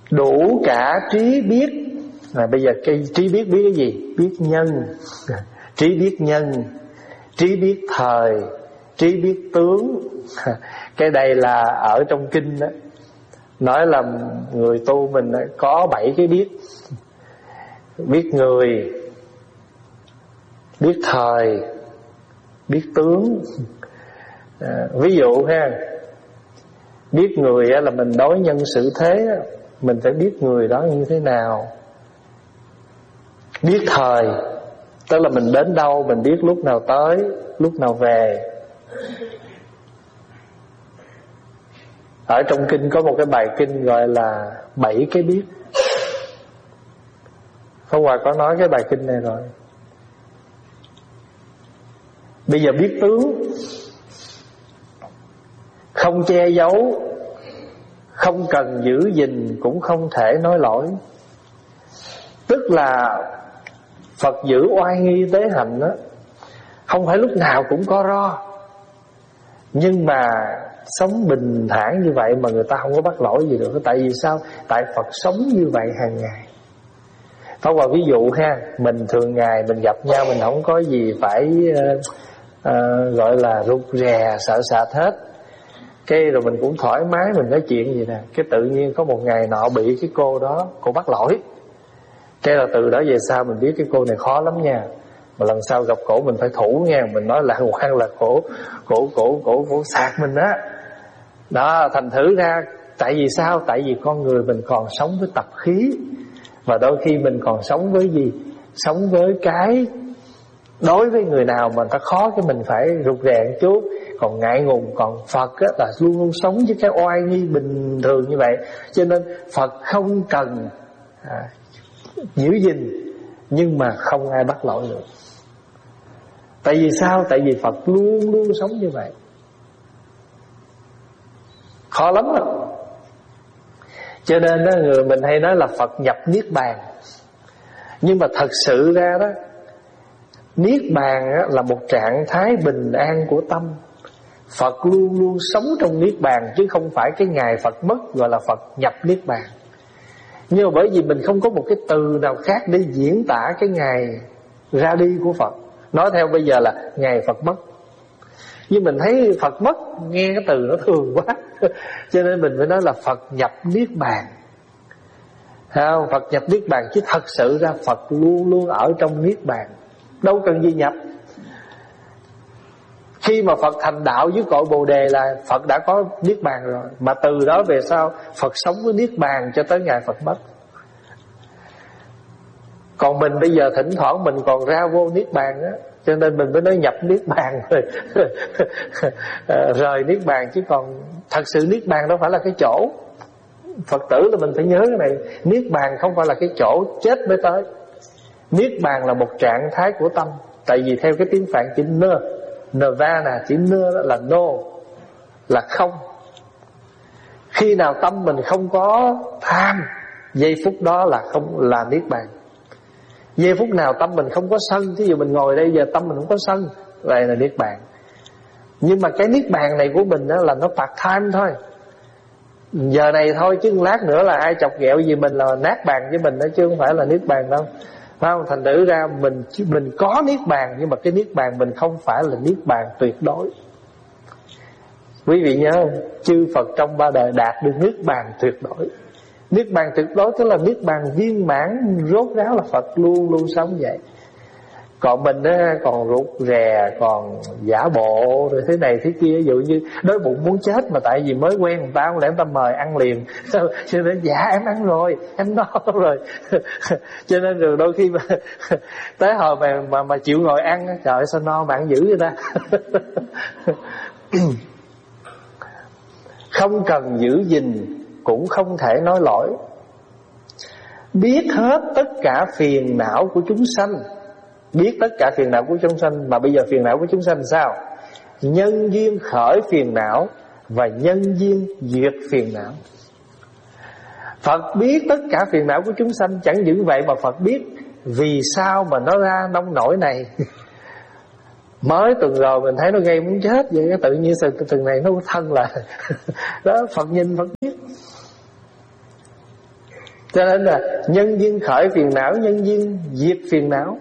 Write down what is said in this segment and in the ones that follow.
đủ cả trí biết. Bây giờ cái trí biết biết cái gì? Biết nhân. Trí biết nhân, trí biết thời, trí biết tướng. Cái đây là ở trong kinh đó, nói là người tu mình có 7 cái biết. Biết người, biết thời, biết tướng. Ví dụ ha, biết người là mình đối nhân xử thế, mình phải biết người đó như thế nào. Biết thời, tức là mình đến đâu mình biết lúc nào tới, lúc nào về. Ở trong kinh có một cái bài kinh gọi là 7 cái biết. Pháp Hòa có nói cái bài kinh này rồi. Bây giờ biết tướng, không che giấu, không cần giữ gìn, cũng không thể nói lỗi. Tức là Phật giữ oai nghi tế hạnh đó, không phải lúc nào cũng có ro, nhưng mà sống bình thản như vậy mà người ta không có bắt lỗi gì được. Tại vì sao? Tại Phật sống như vậy hàng ngày. Pháp Hòa ví dụ ha, mình thường ngày mình gặp nhau mình không có gì phải gọi là rụt rè sợ sệt hết. Cái rồi mình cũng thoải mái mình nói chuyện gì nè. Cái tự nhiên có một ngày nọ bị cái cô đó, cô bắt lỗi. Cái là từ đó về sau mình biết cái cô này khó lắm nha. Mà lần sau gặp cổ mình phải thủ nha. Mình nói là quan là cổ sạc mình á. Đó, thành thử ra tại vì sao? Tại vì con người mình còn sống với tập khí. Và đôi khi mình còn sống với gì? Sống với cái đối với người nào mà người ta khó cái mình phải rụt rè một chút. Còn ngại ngùng. Còn Phật á, là luôn luôn sống với cái oai nghi bình thường như vậy. Cho nên Phật không cần giữ gìn, nhưng mà không ai bắt lỗi được. Tại vì sao? Tại vì Phật luôn luôn sống như vậy. Khó lắm đó. Cho nên đó, người mình hay nói là Phật nhập Niết Bàn. Nhưng mà thật sự ra đó, Niết Bàn là một trạng thái bình an của tâm. Phật luôn luôn sống trong Niết Bàn, chứ không phải cái ngày Phật mất gọi là Phật nhập Niết Bàn. Nhưng mà bởi vì mình không có một cái từ nào khác để diễn tả cái ngày ra đi của Phật. Nói theo bây giờ là ngày Phật mất. Nhưng mình thấy Phật mất nghe cái từ nó thường quá. Cho nên mình phải nói là Phật nhập Niết Bàn. Không? Phật nhập Niết Bàn, chứ thật sự ra Phật luôn luôn ở trong Niết Bàn, đâu cần gì nhập. Khi mà Phật thành đạo dưới cội Bồ Đề là Phật đã có Niết Bàn rồi. Mà từ đó về sau Phật sống với Niết Bàn cho tới ngày Phật mất. Còn mình bây giờ thỉnh thoảng mình còn ra vô Niết Bàn á, cho nên mình mới nói nhập Niết Bàn rồi. Rời Niết Bàn, chứ còn thật sự Niết Bàn đâu phải là cái chỗ. Phật tử là mình phải nhớ cái này. Niết Bàn không phải là cái chỗ chết mới tới. Niết Bàn là một trạng thái của tâm. Tại vì theo cái tiếng Phạn chữ nơ, Nirvana, chữ nơ đó là no, là không. Khi nào tâm mình không có tham, giây phút đó là không, là Niết Bàn. Giây phút nào tâm mình không có sân, thí dụ mình ngồi đây giờ tâm mình không có sân, đây là Niết Bàn. Nhưng mà cái Niết Bàn này của mình đó là nó part time thôi, giờ này thôi, chứ lát nữa là ai chọc ghẹo gì mình là nát bàn với mình đó, chứ không phải là Niết Bàn đâu. Phải không? Thành thử ra mình có Niết Bàn, nhưng mà cái Niết Bàn mình không phải là Niết Bàn tuyệt đối. Quý vị nhớ không? Chư Phật trong ba đời đạt được Niết Bàn tuyệt đối. Niết Bàn tuyệt đối tức là Niết Bàn viên mãn rốt ráo, là Phật luôn luôn sống vậy. Còn mình á, còn rụt rè, còn giả bộ rồi thế này thế kia. Ví dụ như đói bụng muốn chết mà tại vì mới quen người ta, không lẽ người ta mời ăn liền, cho nên dạ em ăn rồi, em no rồi. Cho nên rồi đôi khi mà tới hồi mà chịu ngồi ăn, trời ơi sao no mà ăn dữ vậy ta. Không cần giữ gìn, cũng không thể nói lỗi. Biết hết tất cả phiền não của chúng sanh. Biết tất cả phiền não của chúng sanh. Mà bây giờ phiền não của chúng sanh sao? Nhân duyên khởi phiền não và nhân duyên diệt phiền não. Phật biết tất cả phiền não của chúng sanh. Chẳng những vậy mà Phật biết vì sao mà nó ra nông nổi này. Mới tuần rồi mình thấy nó gây muốn chết vậy, tự nhiên tuần này nó thân là đó, Phật nhìn Phật biết. Cho nên là nhân duyên khởi phiền não, nhân duyên diệt phiền não.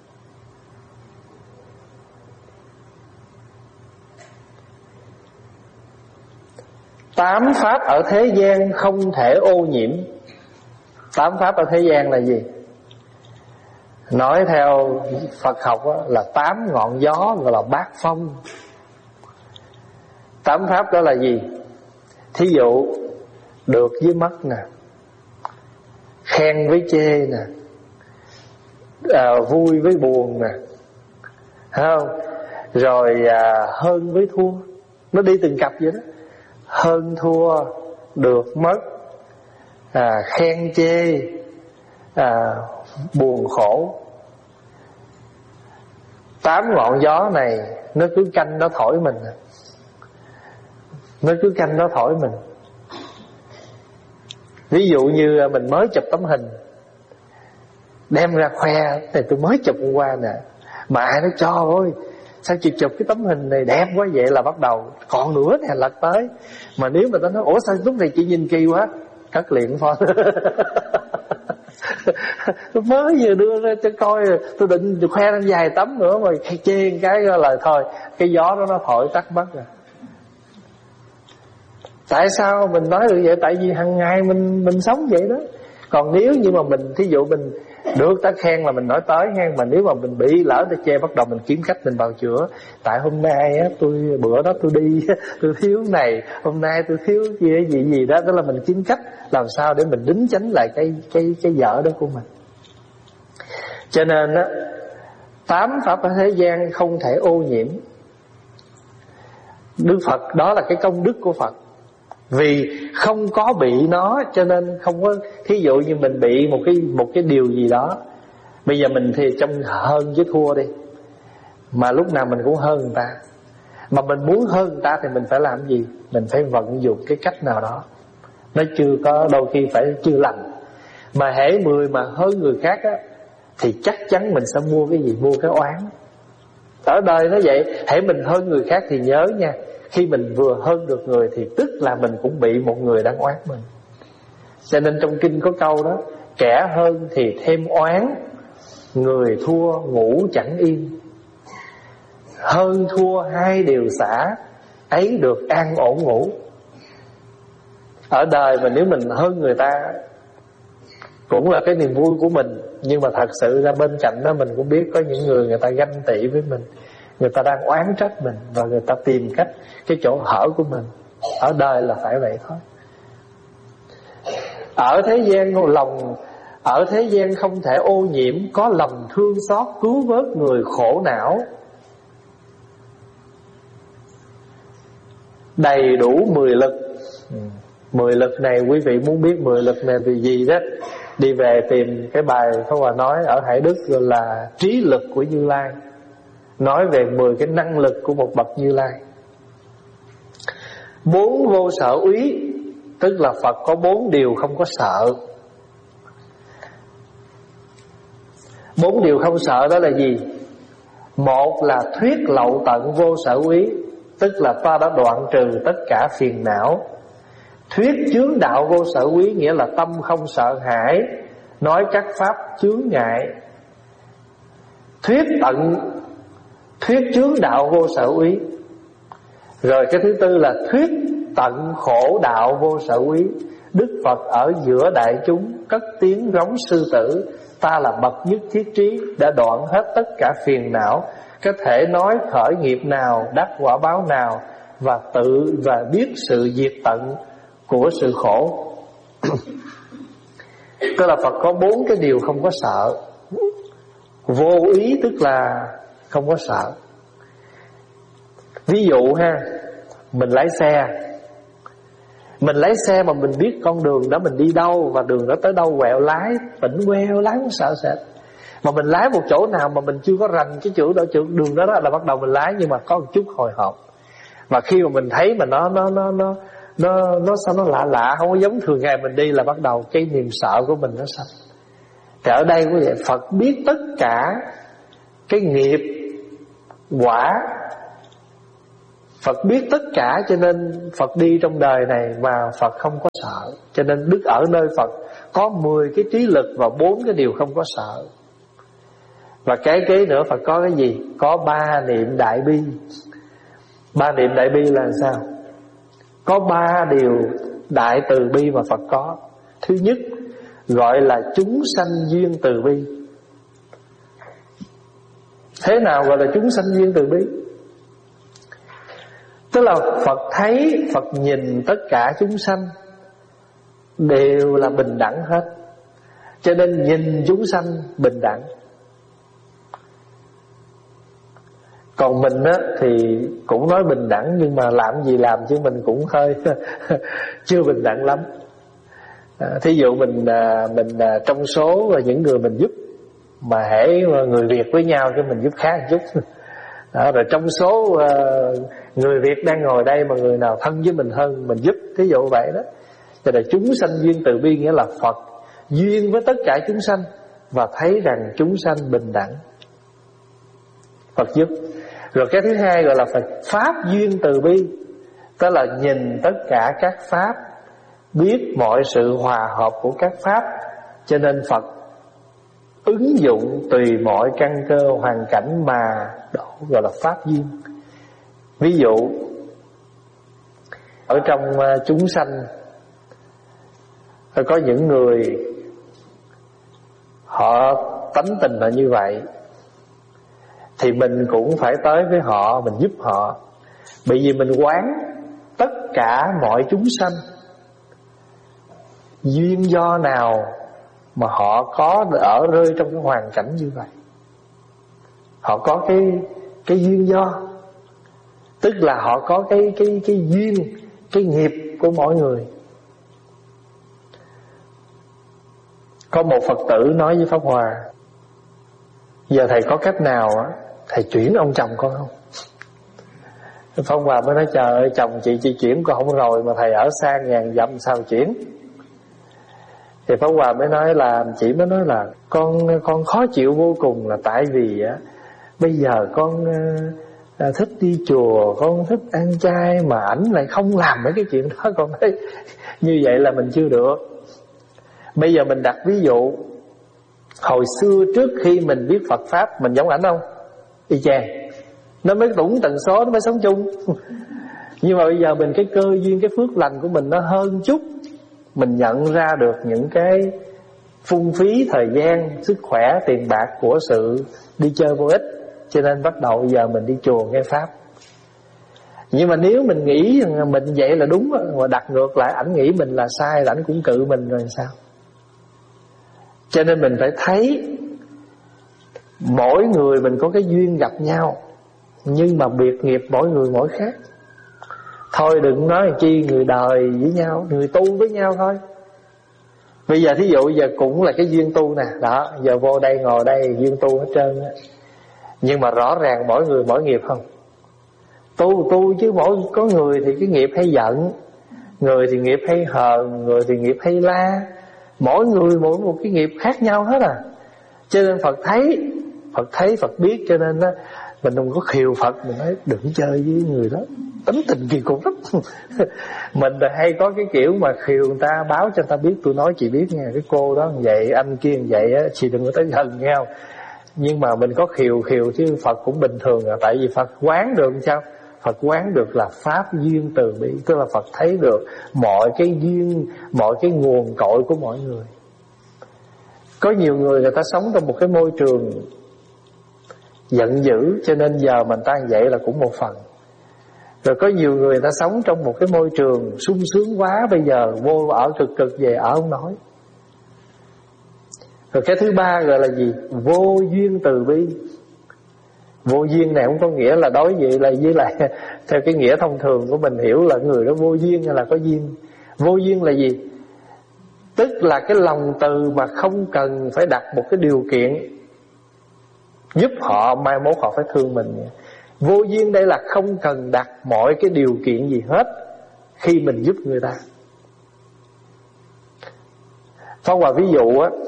Tám pháp ở thế gian không thể ô nhiễm. Tám pháp ở thế gian là gì? Nói theo Phật học là 8 ngọn gió, gọi là bát phong. 8 pháp đó là gì? Thí dụ được với mất nè, khen với chê nè, vui với buồn nè, thấy không? Rồi hơn với thua. Nó đi từng cặp vậy đó. Hơn thua, được mất, khen chê, buồn khổ. 8 ngọn gió này nó cứ canh nó thổi mình. Nó cứ canh nó thổi mình. Ví dụ như mình mới chụp tấm hình, đem ra khoe, này tôi mới chụp hôm qua nè, mà ai nói trời ơi, sao chị chụp cái tấm hình này đẹp quá vậy, là bắt đầu còn nữa nè lật tới. Mà nếu mà ta nói ủa sao lúc này chị nhìn kỳ quá, cất liền thôi. Tôi mới vừa đưa ra cho coi, tôi định khoe lên vài tấm nữa mà chê cái là thôi, cái gió đó nó thổi tắt mất rồi. Tại sao mình nói được vậy? Tại vì hàng ngày mình sống vậy đó. Còn nếu như mà mình, thí dụ mình được ta khen là mình nói tới ha, mà nếu mà mình bị lỡ ta chê, bắt đầu mình kiếm cách mình bào chữa. Tại hôm nay á, bữa đó tôi đi tôi thiếu này, hôm nay tôi thiếu gì đó, đó là mình kiếm cách làm sao để mình đính chánh lại cái vợ đó của mình. Cho nên á, 8 pháp ở thế gian không thể ô nhiễm. Đức Phật, đó là cái công đức của Phật. Vì không có bị nó cho nên không có. Thí dụ như mình bị một cái điều gì đó, bây giờ mình thì trong hơn với thua đi, mà lúc nào mình cũng hơn người ta, mà mình muốn hơn người ta thì mình phải làm gì? Mình phải vận dụng cái cách nào đó. Nó chưa có, đôi khi phải chưa lành. Mà hễ người mà hơn người khác á, thì chắc chắn mình sẽ mua cái gì? Mua cái oán. Ở đời nó vậy. Hễ mình hơn người khác thì nhớ nha, khi mình vừa hơn được người thì tức là mình cũng bị một người đang oán mình. Cho nên trong kinh có câu đó, kẻ hơn thì thêm oán, người thua ngủ chẳng yên. Hơn thua hai điều xả, ấy được an ổn ngủ. Ở đời mà nếu mình hơn người ta cũng là cái niềm vui của mình, nhưng mà thật sự ra bên cạnh đó mình cũng biết có những người ta ganh tị với mình, người ta đang oán trách mình, và người ta tìm cách cái chỗ hở của mình. Ở đời là phải vậy thôi. Ở thế gian không thể ô nhiễm, có lòng thương xót cứu vớt người khổ não. Đầy đủ 10 lực. 10 lực này quý vị muốn biết 10 lực này vì gì đó, đi về tìm cái bài Pháp Hòa nói ở Hải Đức là trí lực của Như Lai, nói về 10 cái năng lực của một bậc Như Lai. 4 vô sở úy, tức là Phật có 4 điều không có sợ. 4 điều không sợ đó là gì? Một là thuyết lậu tận vô sở úy, tức là ta đã đoạn trừ tất cả phiền não. Thuyết chướng đạo vô sở úy, nghĩa là tâm không sợ hãi, nói các pháp chướng ngại. Thuyết chướng đạo vô sở úy. Rồi cái thứ tư là thuyết tận khổ đạo vô sở úy. Đức Phật ở giữa đại chúng cất tiếng rống sư tử, ta là bậc nhất thiết trí, đã đoạn hết tất cả phiền não, có thể nói khởi nghiệp nào, đắc quả báo nào, và biết sự diệt tận của sự khổ. Tức là Phật có 4 cái điều không có sợ. Vô ý tức là không có sợ. Ví dụ ha, mình lái xe mà mình biết con đường đó mình đi đâu, và đường đó tới đâu quẹo lái, tỉnh queo lái không sợ sệt. Mà mình lái một chỗ nào mà mình chưa có rành cái chỗ đường đó là bắt đầu mình lái, nhưng mà có một chút hồi hộp. Và khi mà mình thấy mà nó sao nó lạ, không có giống thường ngày mình đi, là bắt đầu cái niềm sợ của mình nó sanh. Thì ở đây cũng vậy, Phật biết tất cả cái nghiệp quả Phật biết tất cả, cho nên Phật đi trong đời này mà Phật không có sợ. Cho nên Đức ở nơi Phật có 10 cái trí lực và 4 cái điều không có sợ. Và cái kế nữa Phật có cái gì? Có 3 niệm đại bi. 3 niệm đại bi là sao? Có 3 điều đại từ bi mà Phật có. Thứ nhất gọi là chúng sanh duyên từ bi. Thế nào gọi là chúng sanh duyên từ bi? Tức là Phật thấy, Phật nhìn tất cả chúng sanh đều là bình đẳng hết, cho nên nhìn chúng sanh bình đẳng. Còn mình á thì cũng nói bình đẳng, nhưng mà làm gì làm chứ mình cũng hơi chưa bình đẳng lắm. Thí dụ mình trong số những người mình giúp, mà hễ người Việt với nhau cho mình giúp khá một chút. Rồi trong số người Việt đang ngồi đây mà người nào thân với mình hơn mình giúp, thí dụ vậy đó. Cho nên chúng sanh duyên từ bi nghĩa là Phật duyên với tất cả chúng sanh và thấy rằng chúng sanh bình đẳng, Phật giúp. Rồi cái thứ hai gọi là Phật pháp duyên từ bi, tức là nhìn tất cả các pháp, biết mọi sự hòa hợp của các pháp, cho nên Phật ứng dụng tùy mọi căn cơ hoàn cảnh mà độ, gọi là pháp duyên. Ví dụ ở trong chúng sanh có những người họ tánh tình là như vậy, thì mình cũng phải tới với họ, mình giúp họ. Bởi vì mình quán tất cả mọi chúng sanh, duyên do nào mà họ có ở rơi trong cái hoàn cảnh như vậy, họ có cái duyên do, tức là họ có cái duyên, cái nghiệp của mỗi người. Có một Phật tử nói với Pháp Hòa: giờ thầy có cách nào á, thầy chuyển ông chồng con không? Pháp Hòa mới nói: trời ơi, chồng chị chuyển con không rồi, mà thầy ở xa ngàn dặm sao chuyển? Thì Pháp Hòa mới nói là, chị mới nói là con khó chịu vô cùng, là tại vì á bây giờ con thích đi chùa, con thích ăn chay, mà ảnh lại không làm mấy cái chuyện đó. Con thấy như vậy là mình chưa được. Bây giờ mình đặt ví dụ, hồi xưa trước khi mình biết Phật Pháp, mình giống ảnh không? Y chang. Nó mới đúng tần số, nó mới sống chung. Nhưng mà bây giờ mình cái cơ duyên, cái phước lành của mình nó hơn chút, mình nhận ra được những cái phung phí thời gian, sức khỏe, tiền bạc của sự đi chơi vô ích, cho nên bắt đầu giờ mình đi chùa nghe Pháp. Nhưng mà nếu mình nghĩ rằng mình vậy là đúng, mà đặt ngược lại ảnh nghĩ mình là sai, là ảnh cũng cự mình rồi sao? Cho nên mình phải thấy mỗi người mình có cái duyên gặp nhau, nhưng mà biệt nghiệp mỗi người mỗi khác. Thôi đừng nói chi người đời với nhau, người tu với nhau thôi. Bây giờ thí dụ giờ cũng là cái duyên tu nè, đó, giờ vô đây ngồi đây duyên tu hết trơn á. Nhưng mà rõ ràng mỗi người mỗi nghiệp không? Tu chứ có người thì cái nghiệp hay giận, người thì nghiệp hay hờn, người thì nghiệp hay la. Mỗi người mỗi một cái nghiệp khác nhau hết à. Cho nên Phật thấy, Phật biết, cho nên á mình đừng có khiều Phật, mình nói đừng chơi với người đó, tính tình kỳ cục lắm. Mình hay có cái kiểu mà khiều người ta, báo cho người ta biết, tôi nói chị biết nha, cái cô đó như vậy, anh kia như vậy á, chị đừng có tới gần nhau. Nhưng mà mình có khiều chứ Phật cũng bình thường à. Tại vì Phật quán được sao? Phật quán được là pháp duyên từ bi, tức là Phật thấy được mọi cái duyên, mọi cái nguồn cội của mọi người. Có nhiều người ta sống trong một cái môi trường giận dữ, cho nên giờ mình ta vậy là cũng một phần. Rồi có nhiều người ta sống trong một cái môi trường sung sướng quá, bây giờ vô ở cực về ở không nói. Rồi cái thứ ba gọi là gì? Vô duyên từ bi. Vô duyên này không có nghĩa là đối với lại theo cái nghĩa thông thường của mình hiểu là người đó vô duyên hay là có duyên. Vô duyên là gì? Tức là cái lòng từ mà không cần phải đặt một cái điều kiện giúp họ, mai mốt họ phải thương mình. Vô duyên đây là không cần đặt mọi cái điều kiện gì hết khi mình giúp người ta. Pháp Hòa ví dụ á,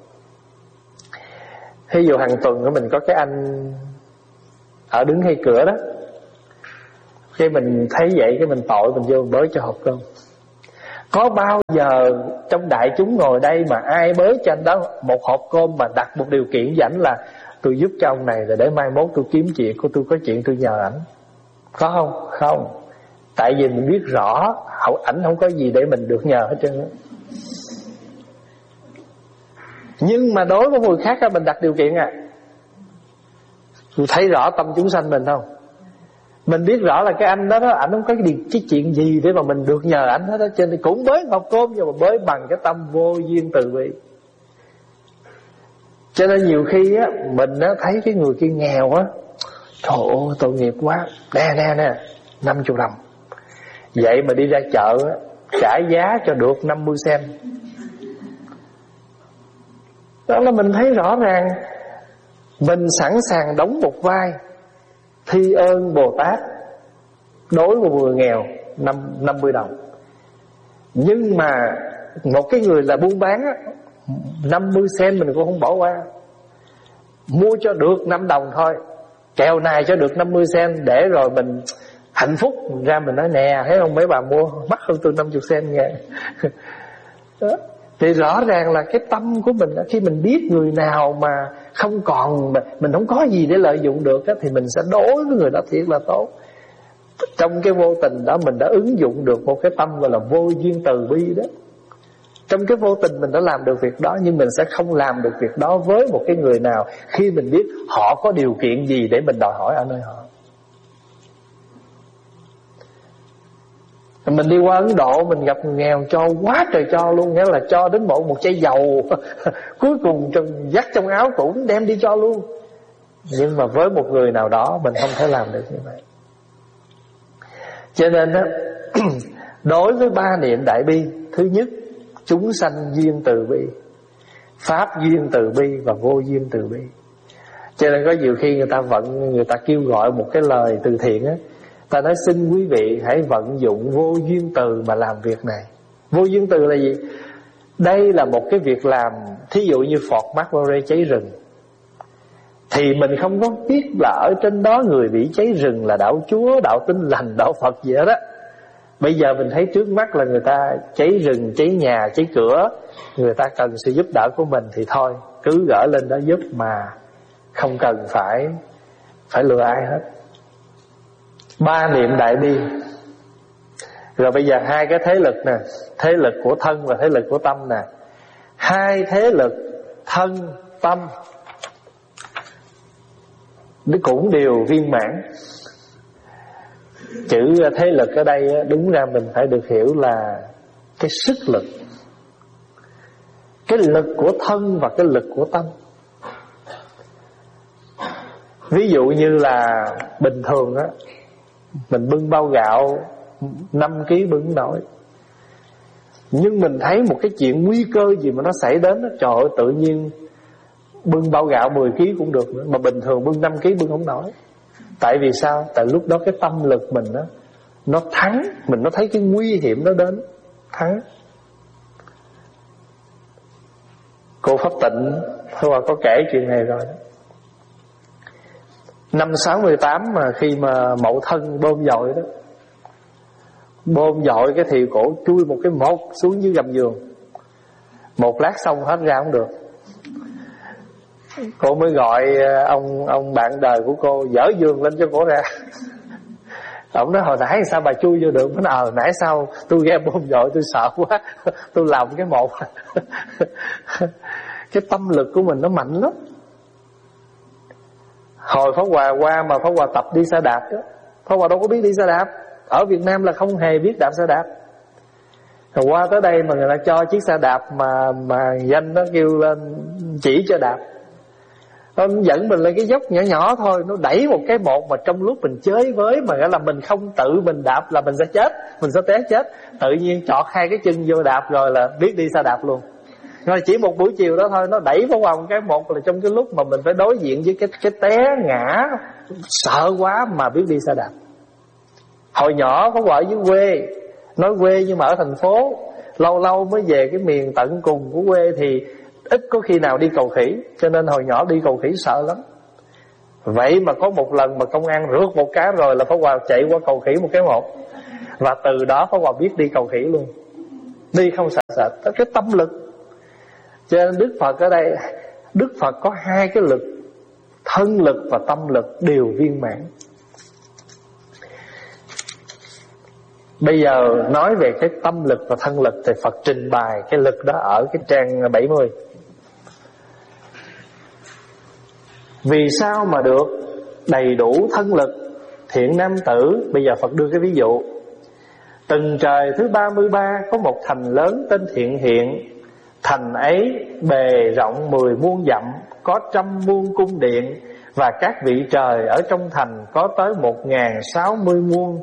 ví dụ hàng tuần của mình có cái anh ở đứng ngay cửa đó, Cái mình thấy vậy, cái mình tội mình vô bới cho hộp cơm. Có bao giờ trong đại chúng ngồi đây mà ai bới cho anh đó một hộp cơm mà đặt một điều kiện dẫn là tôi giúp cho ông này rồi để mai mốt tôi kiếm chuyện, tôi có chuyện tôi nhờ ảnh? Có không? Không. Tại vì mình biết rõ ảnh không có gì để mình được nhờ hết trơn á. Nhưng mà đối với người khác á, mình đặt điều kiện à. Tôi thấy rõ tâm chúng sanh mình không? Mình biết rõ là cái anh đó ảnh không có cái chuyện gì để mà mình được nhờ ảnh hết đó, cho nên cũng bới hộp cơm, nhưng mà bới bằng cái tâm vô duyên từ bi. Cho nên nhiều khi á, mình á thấy cái người kia nghèo á, trời ơi tội nghiệp quá, nè 50 đồng. Vậy mà đi ra chợ á, trả giá cho được 50 sen. Đó là mình thấy rõ ràng mình sẵn sàng đóng một vai thi ơn Bồ Tát đối với người nghèo 50 đồng. Nhưng mà một cái người là buôn bán á, 50 sen mình cũng không bỏ qua. Mua cho được 5 đồng thôi, kèo này cho được 50 sen, để rồi mình hạnh phúc ra mình nói nè, thấy không mấy bà mua mắc hơn tôi 50 sen nha. Đó. Thì rõ ràng là cái tâm của mình khi mình biết người nào mà không còn, mình không có gì để lợi dụng được á, thì mình sẽ đối với người đó thiệt là tốt. Trong cái vô tình đó mình đã ứng dụng được một cái tâm gọi là vô duyên từ bi đó. Trong cái vô tình mình đã làm được việc đó, nhưng mình sẽ không làm được việc đó với một cái người nào khi mình biết họ có điều kiện gì để mình đòi hỏi ở nơi họ. Mình đi qua Ấn Độ, mình gặp người nghèo cho quá trời cho luôn, nghĩa là cho đến một chai dầu cuối cùng dắt trong áo cũng đem đi cho luôn. Nhưng mà với một người nào đó mình không thể làm được như vậy. Cho nên đó, đối với ba niệm đại bi, thứ nhất chúng sanh duyên từ bi, pháp duyên từ bi và vô duyên từ bi. Cho nên có nhiều khi người ta kêu gọi một cái lời từ thiện á, ta nói xin quý vị hãy vận dụng vô duyên từ mà làm việc này. Vô duyên từ là gì? Đây là một cái việc làm, thí dụ như Fort McMurray cháy rừng, thì mình không có biết là ở trên đó người bị cháy rừng là đạo Chúa, đạo Tin Lành, đạo Phật gì đó. Bây giờ mình thấy trước mắt là người ta cháy rừng, cháy nhà, cháy cửa, người ta cần sự giúp đỡ của mình thì thôi, cứ gỡ lên đó giúp mà không cần phải lừa ai hết. Ba niệm đại bi. Rồi bây giờ hai cái thế lực nè, thế lực của thân và thế lực của tâm nè. Hai thế lực thân, tâm nó cũng đều viên mãn. Chữ thế lực ở đây đúng ra mình phải được hiểu là cái sức lực, cái lực của thân và cái lực của tâm. Ví dụ như là bình thường á, mình bưng bao gạo 5 kg bưng nổi, nhưng mình thấy một cái chuyện nguy cơ gì mà nó xảy đến đó, trời ơi tự nhiên bưng bao gạo 10 kg cũng được nữa, mà bình thường bưng 5 kg bưng không nổi. Tại vì sao? Tại lúc đó cái tâm lực mình đó, nó thắng, nó thấy cái nguy hiểm nó đến, thắng. Cô Pháp Tịnh hôm qua có kể chuyện này rồi. Năm 68 mà khi mà Mậu Thân bơm dội đó, bơm dội cái thì cổ chui một cái một xuống dưới gầm giường, một lát xong hết ra không được. Cô mới gọi ông bạn đời của cô dỡ giường lên cho cổ ra. Ông nói hồi nãy sao bà chui vô được? Nó nãy sao tôi nghe bơm dội tôi sợ quá, tôi làm cái một. Cái tâm lực của mình nó mạnh lắm. Hồi Pháp Hòa qua mà Pháp Hòa tập đi xe đạp đó, Pháp Hòa đâu có biết đi xe đạp. Ở Việt Nam là không hề biết đạp xe đạp. Rồi qua tới đây mà người ta cho chiếc xe đạp mà danh nó kêu lên chỉ cho đạp. Nó dẫn mình lên cái dốc nhỏ nhỏ thôi, nó đẩy một cái một mà trong lúc mình chơi với mà là mình không tự mình đạp là mình sẽ chết, mình sẽ té chết. Tự nhiên chọt hai cái chân vô đạp rồi là biết đi xe đạp luôn. Rồi chỉ một buổi chiều đó thôi, nó đẩy vào vòng cái một là trong cái lúc mà mình phải đối diện với cái té ngã sợ quá mà biết đi xe đạp. Hồi nhỏ có vợ dưới quê, nói quê nhưng mà ở thành phố, lâu lâu mới về cái miền tận cùng của quê thì ít có khi nào đi cầu khỉ, cho nên hồi nhỏ đi cầu khỉ sợ lắm. Vậy mà có một lần mà công an rước một cái rồi là Pháp Hòa chạy qua cầu khỉ một cái một. Và từ đó Pháp Hòa biết đi cầu khỉ luôn, đi không sợ sợ. Cái tâm lực. Cho nên Đức Phật ở đây, Đức Phật có hai cái lực, thân lực và tâm lực đều viên mãn. Bây giờ nói về cái tâm lực và thân lực thì Phật trình bày cái lực đó ở cái trang 70. Vì sao mà được đầy đủ thân lực? Thiện nam tử, bây giờ Phật đưa cái ví dụ. Từng trời thứ 33 có một thành lớn tên Thiện Hiện. Thành ấy bề rộng 10 muôn dặm, có 100 muôn cung điện, và các vị trời ở trong thành có tới 1060 muôn,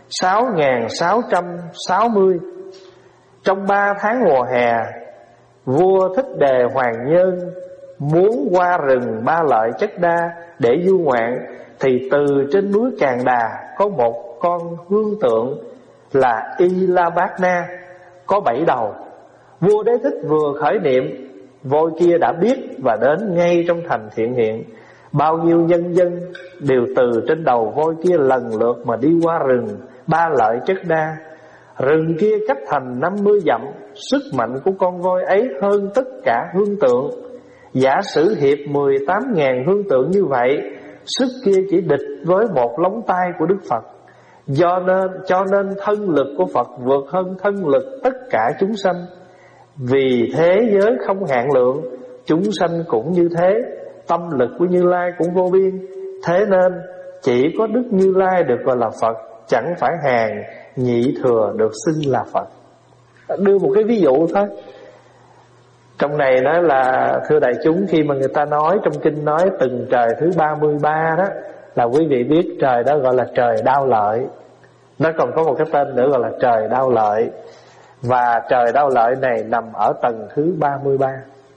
6660. Trong 3 tháng mùa hè, vua Thích Đề Hoàng Nhân muốn qua rừng Ba Lợi Chất Đa để du ngoạn, thì từ trên núi Càn Đà có một con hương tượng là Y La Bát Na, có 7 đầu. Vua Đế Thích vừa khởi niệm, voi kia đã biết và đến ngay trong thành Thiện Hiện. Bao nhiêu nhân dân đều từ trên đầu voi kia lần lượt mà đi qua rừng Ba Lợi Chất Đa. Rừng kia cách thành 50 dặm. Sức mạnh của con voi ấy hơn tất cả hương tượng. Giả sử hiệp 18.000 hương tượng như vậy, sức kia chỉ địch với một lóng tay của Đức Phật. Cho nên thân lực của Phật vượt hơn thân lực tất cả chúng sanh. Vì thế giới không hạn lượng, chúng sanh cũng như thế. Tâm lực của Như Lai cũng vô biên. Thế nên chỉ có Đức Như Lai được gọi là Phật, chẳng phải hàng nhị thừa được xưng là Phật. Đưa một cái ví dụ thôi. Trong này nói là, thưa đại chúng, khi mà người ta nói trong kinh nói từng trời thứ 33 đó, là quý vị biết trời đó gọi là trời Đao Lợi. Nó còn có một cái tên nữa gọi là trời Đao Lợi. Và trời Đao Lợi này nằm ở tầng thứ 33.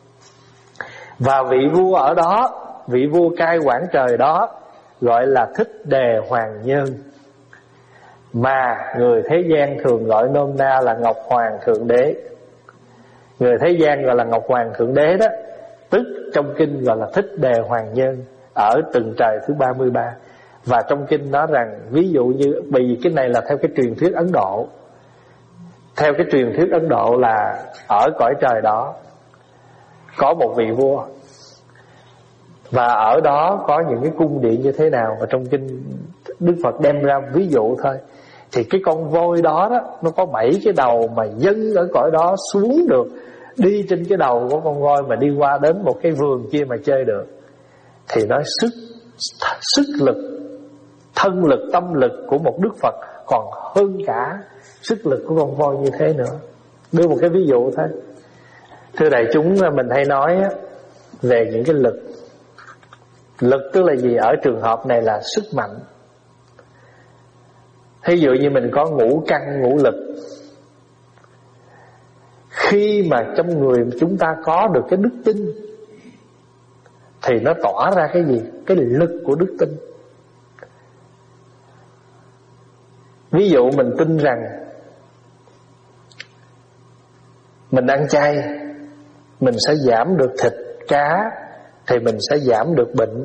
Và vị vua ở đó, vị vua cai quản trời đó, gọi là Thích Đề Hoàng Nhân, mà người thế gian thường gọi nôm na là Ngọc Hoàng Thượng Đế. Người thế gian gọi là Ngọc Hoàng Thượng Đế đó, tức trong kinh gọi là Thích Đề Hoàng Nhân, ở từng trời thứ 33. Và trong kinh nói rằng, ví dụ như, vì cái này là theo cái truyền thuyết Ấn Độ. Theo cái truyền thuyết Ấn Độ là ở cõi trời đó có một vị vua, và ở đó có những cái cung điện như thế nào. Và trong kinh Đức Phật đem ra ví dụ thôi. Thì cái con voi đó đó, nó có 7 cái đầu, mà dân ở cõi đó xuống được, đi trên cái đầu của con voi mà đi qua đến một cái vườn kia mà chơi được. Thì nói sức lực, thân lực, tâm lực của một Đức Phật còn hơn cả sức lực của con voi như thế nữa. Đưa một cái ví dụ thôi. Thưa đại chúng, mình hay nói về những cái lực. Lực tức là gì? Ở trường hợp này là sức mạnh. Thí dụ như mình có ngũ căn ngũ lực. Khi mà trong người chúng ta có được cái đức tin thì nó tỏa ra cái gì? Cái lực của đức tin. Ví dụ mình tin rằng mình ăn chay, mình sẽ giảm được thịt, cá, thì mình sẽ giảm được bệnh.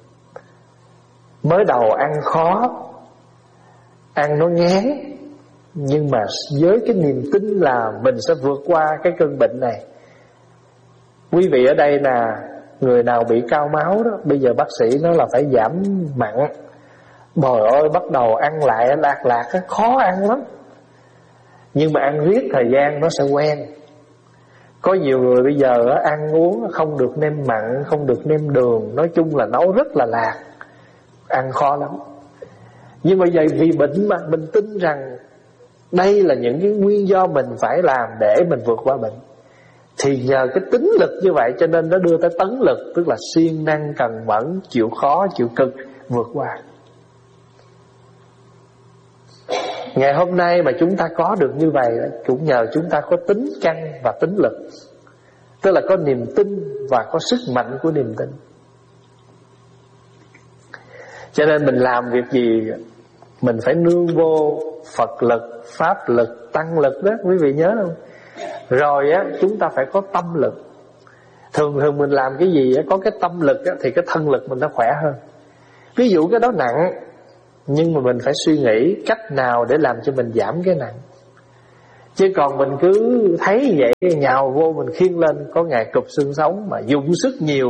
Mới đầu ăn khó, ăn nó ngán, nhưng mà với cái niềm tin là mình sẽ vượt qua cái cơn bệnh này. Quý vị ở đây là người nào bị cao máu đó, bây giờ bác sĩ nói là phải giảm mặn. Trời ơi, bắt đầu ăn lại lạc khó ăn lắm. Nhưng mà ăn riết thời gian nó sẽ quen. Có nhiều người bây giờ ăn uống không được nêm mặn, không được nêm đường, nói chung là nấu rất là lạc, ăn khó lắm. Nhưng mà vậy vì bệnh mà mình tin rằng đây là những cái nguyên do mình phải làm để mình vượt qua bệnh, thì nhờ cái tính lực như vậy cho nên nó đưa tới tấn lực, tức là siêng năng cần mẫn, chịu khó chịu cực vượt qua. Ngày hôm nay mà chúng ta có được như vậy cũng nhờ chúng ta có tính căn và tính lực, tức là có niềm tin và có sức mạnh của niềm tin. Cho nên mình làm việc gì mình phải nương vô Phật lực, Pháp lực, Tăng lực đó, quý vị nhớ không? Rồi chúng ta phải có tâm lực. Thường mình làm cái gì có cái tâm lực thì cái thân lực mình nó khỏe hơn. Ví dụ cái đó nặng, nhưng mà mình phải suy nghĩ cách nào để làm cho mình giảm cái nặng. Chứ còn mình cứ thấy vậy nhào vô mình khiêng lên, có ngày cụp xương sống mà dùng sức nhiều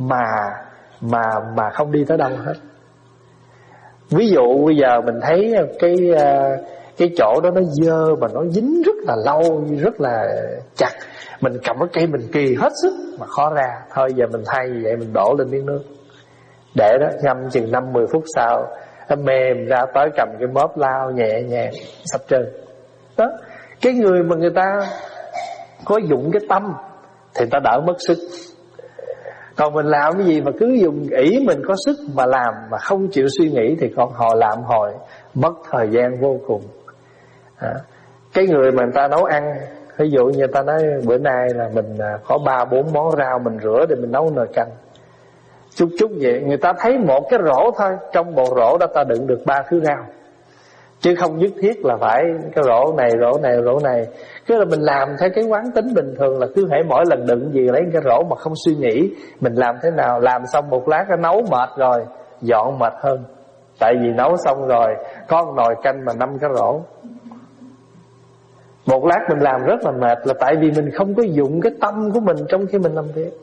mà không đi tới đâu hết. Ví dụ bây giờ mình thấy cái chỗ đó nó dơ mà nó dính rất là lâu, rất là chặt, mình cầm cái cây mình kỳ hết sức mà khó ra. Thôi giờ mình thay như vậy, mình đổ lên miếng nước để đó, ngâm chừng 5-10 phút sau nó mềm ra, tới cầm cái mớp lao nhẹ nhàng sạch trơn. Đó, cái người mà người ta có dụng cái tâm thì người ta đỡ mất sức. Còn mình làm cái gì mà cứ dùng ý mình có sức mà làm mà không chịu suy nghĩ thì con họ làm hồi mất thời gian vô cùng. Cái người mà người ta nấu ăn, ví dụ như người ta nói bữa nay là mình có 3-4 món rau mình rửa để mình nấu nồi canh, chút chút vậy, người ta thấy một cái rổ thôi, trong một rổ đó ta đựng được 3 thứ rau, chứ không nhất thiết là phải cái rổ này. Cứ là mình làm theo cái quán tính bình thường, là cứ hễ mỗi lần đựng gì lấy cái rổ mà không suy nghĩ mình làm thế nào. Làm xong một lát cái nấu mệt rồi, dọn mệt hơn. Tại vì nấu xong rồi có một nồi canh mà 5 cái rổ. Một lát mình làm rất là mệt, là tại vì mình không có dụng cái tâm của mình trong khi mình làm việc.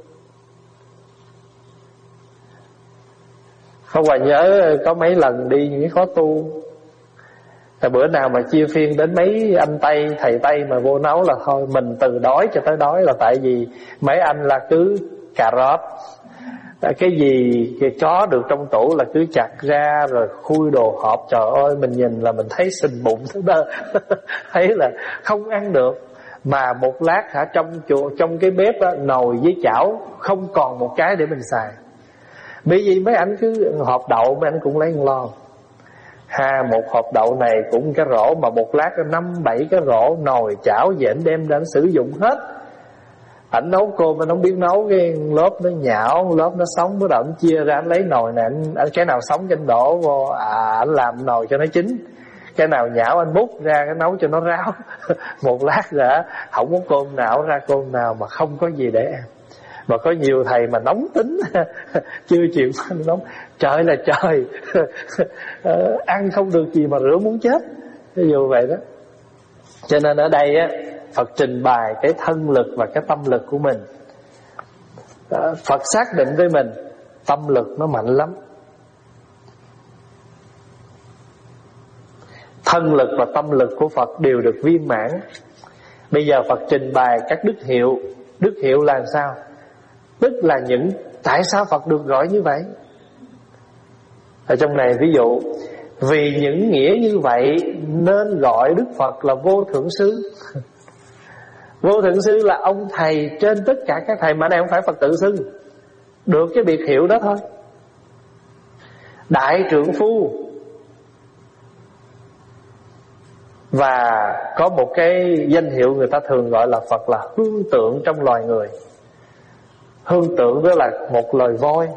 Không, Hoài nhớ có mấy lần đi những cái khóa tu, là bữa nào mà chia phiên đến mấy anh Tây, thầy Tây mà vô nấu là thôi mình từ đói cho tới đói. Là tại vì mấy anh là cứ cà rốt, cái gì cái chó được trong tủ là cứ chặt ra rồi khui đồ hộp. Trời ơi, mình nhìn là mình thấy sình bụng thế đó. Thấy là không ăn được. Mà một lát trong cái bếp đó, nồi với chảo không còn một cái để mình xài. Bởi vì mấy anh cứ hộp đậu mấy anh cũng lấy một lon. Một hộp đậu này cũng cái rổ, mà một lát 5-7 cái rổ, nồi chảo gì ảnh đem đến sử dụng hết. Ảnh nấu cơm anh không biết nấu, cái lớp nó nhão, lớp nó sống, bắt đầu anh chia ra, anh lấy nồi này, anh cái nào sống cho anh đổ vô, anh làm nồi cho nó chín. Cái nào nhão anh múc ra, cái nấu cho nó ráo. Một lát rồi không có cơm nào ra cơm nào mà không có gì để ăn. Mà có nhiều thầy mà nóng tính, chưa chịu ăn nóng, trời là trời. Ăn không được gì mà rửa muốn chết. Ví dụ vậy đó. Cho nên ở đây á, Phật trình bày cái thân lực và cái tâm lực của mình. Phật xác định với mình tâm lực nó mạnh lắm. Thân lực và tâm lực của Phật đều được viên mãn. Bây giờ Phật trình bày các đức hiệu. Đức hiệu là sao? Tức là tại sao Phật được gọi như vậy? Ở trong này ví dụ, vì những nghĩa như vậy nên gọi Đức Phật là Vô Thượng Sư. Vô Thượng Sư là ông thầy trên tất cả các thầy, mà này không phải Phật tự xưng, được cái biệt hiệu đó thôi. Đại Trượng Phu. Và có một cái danh hiệu người ta thường gọi là Phật là Hương Tượng trong loài người. Hương tượng đó là một loài voi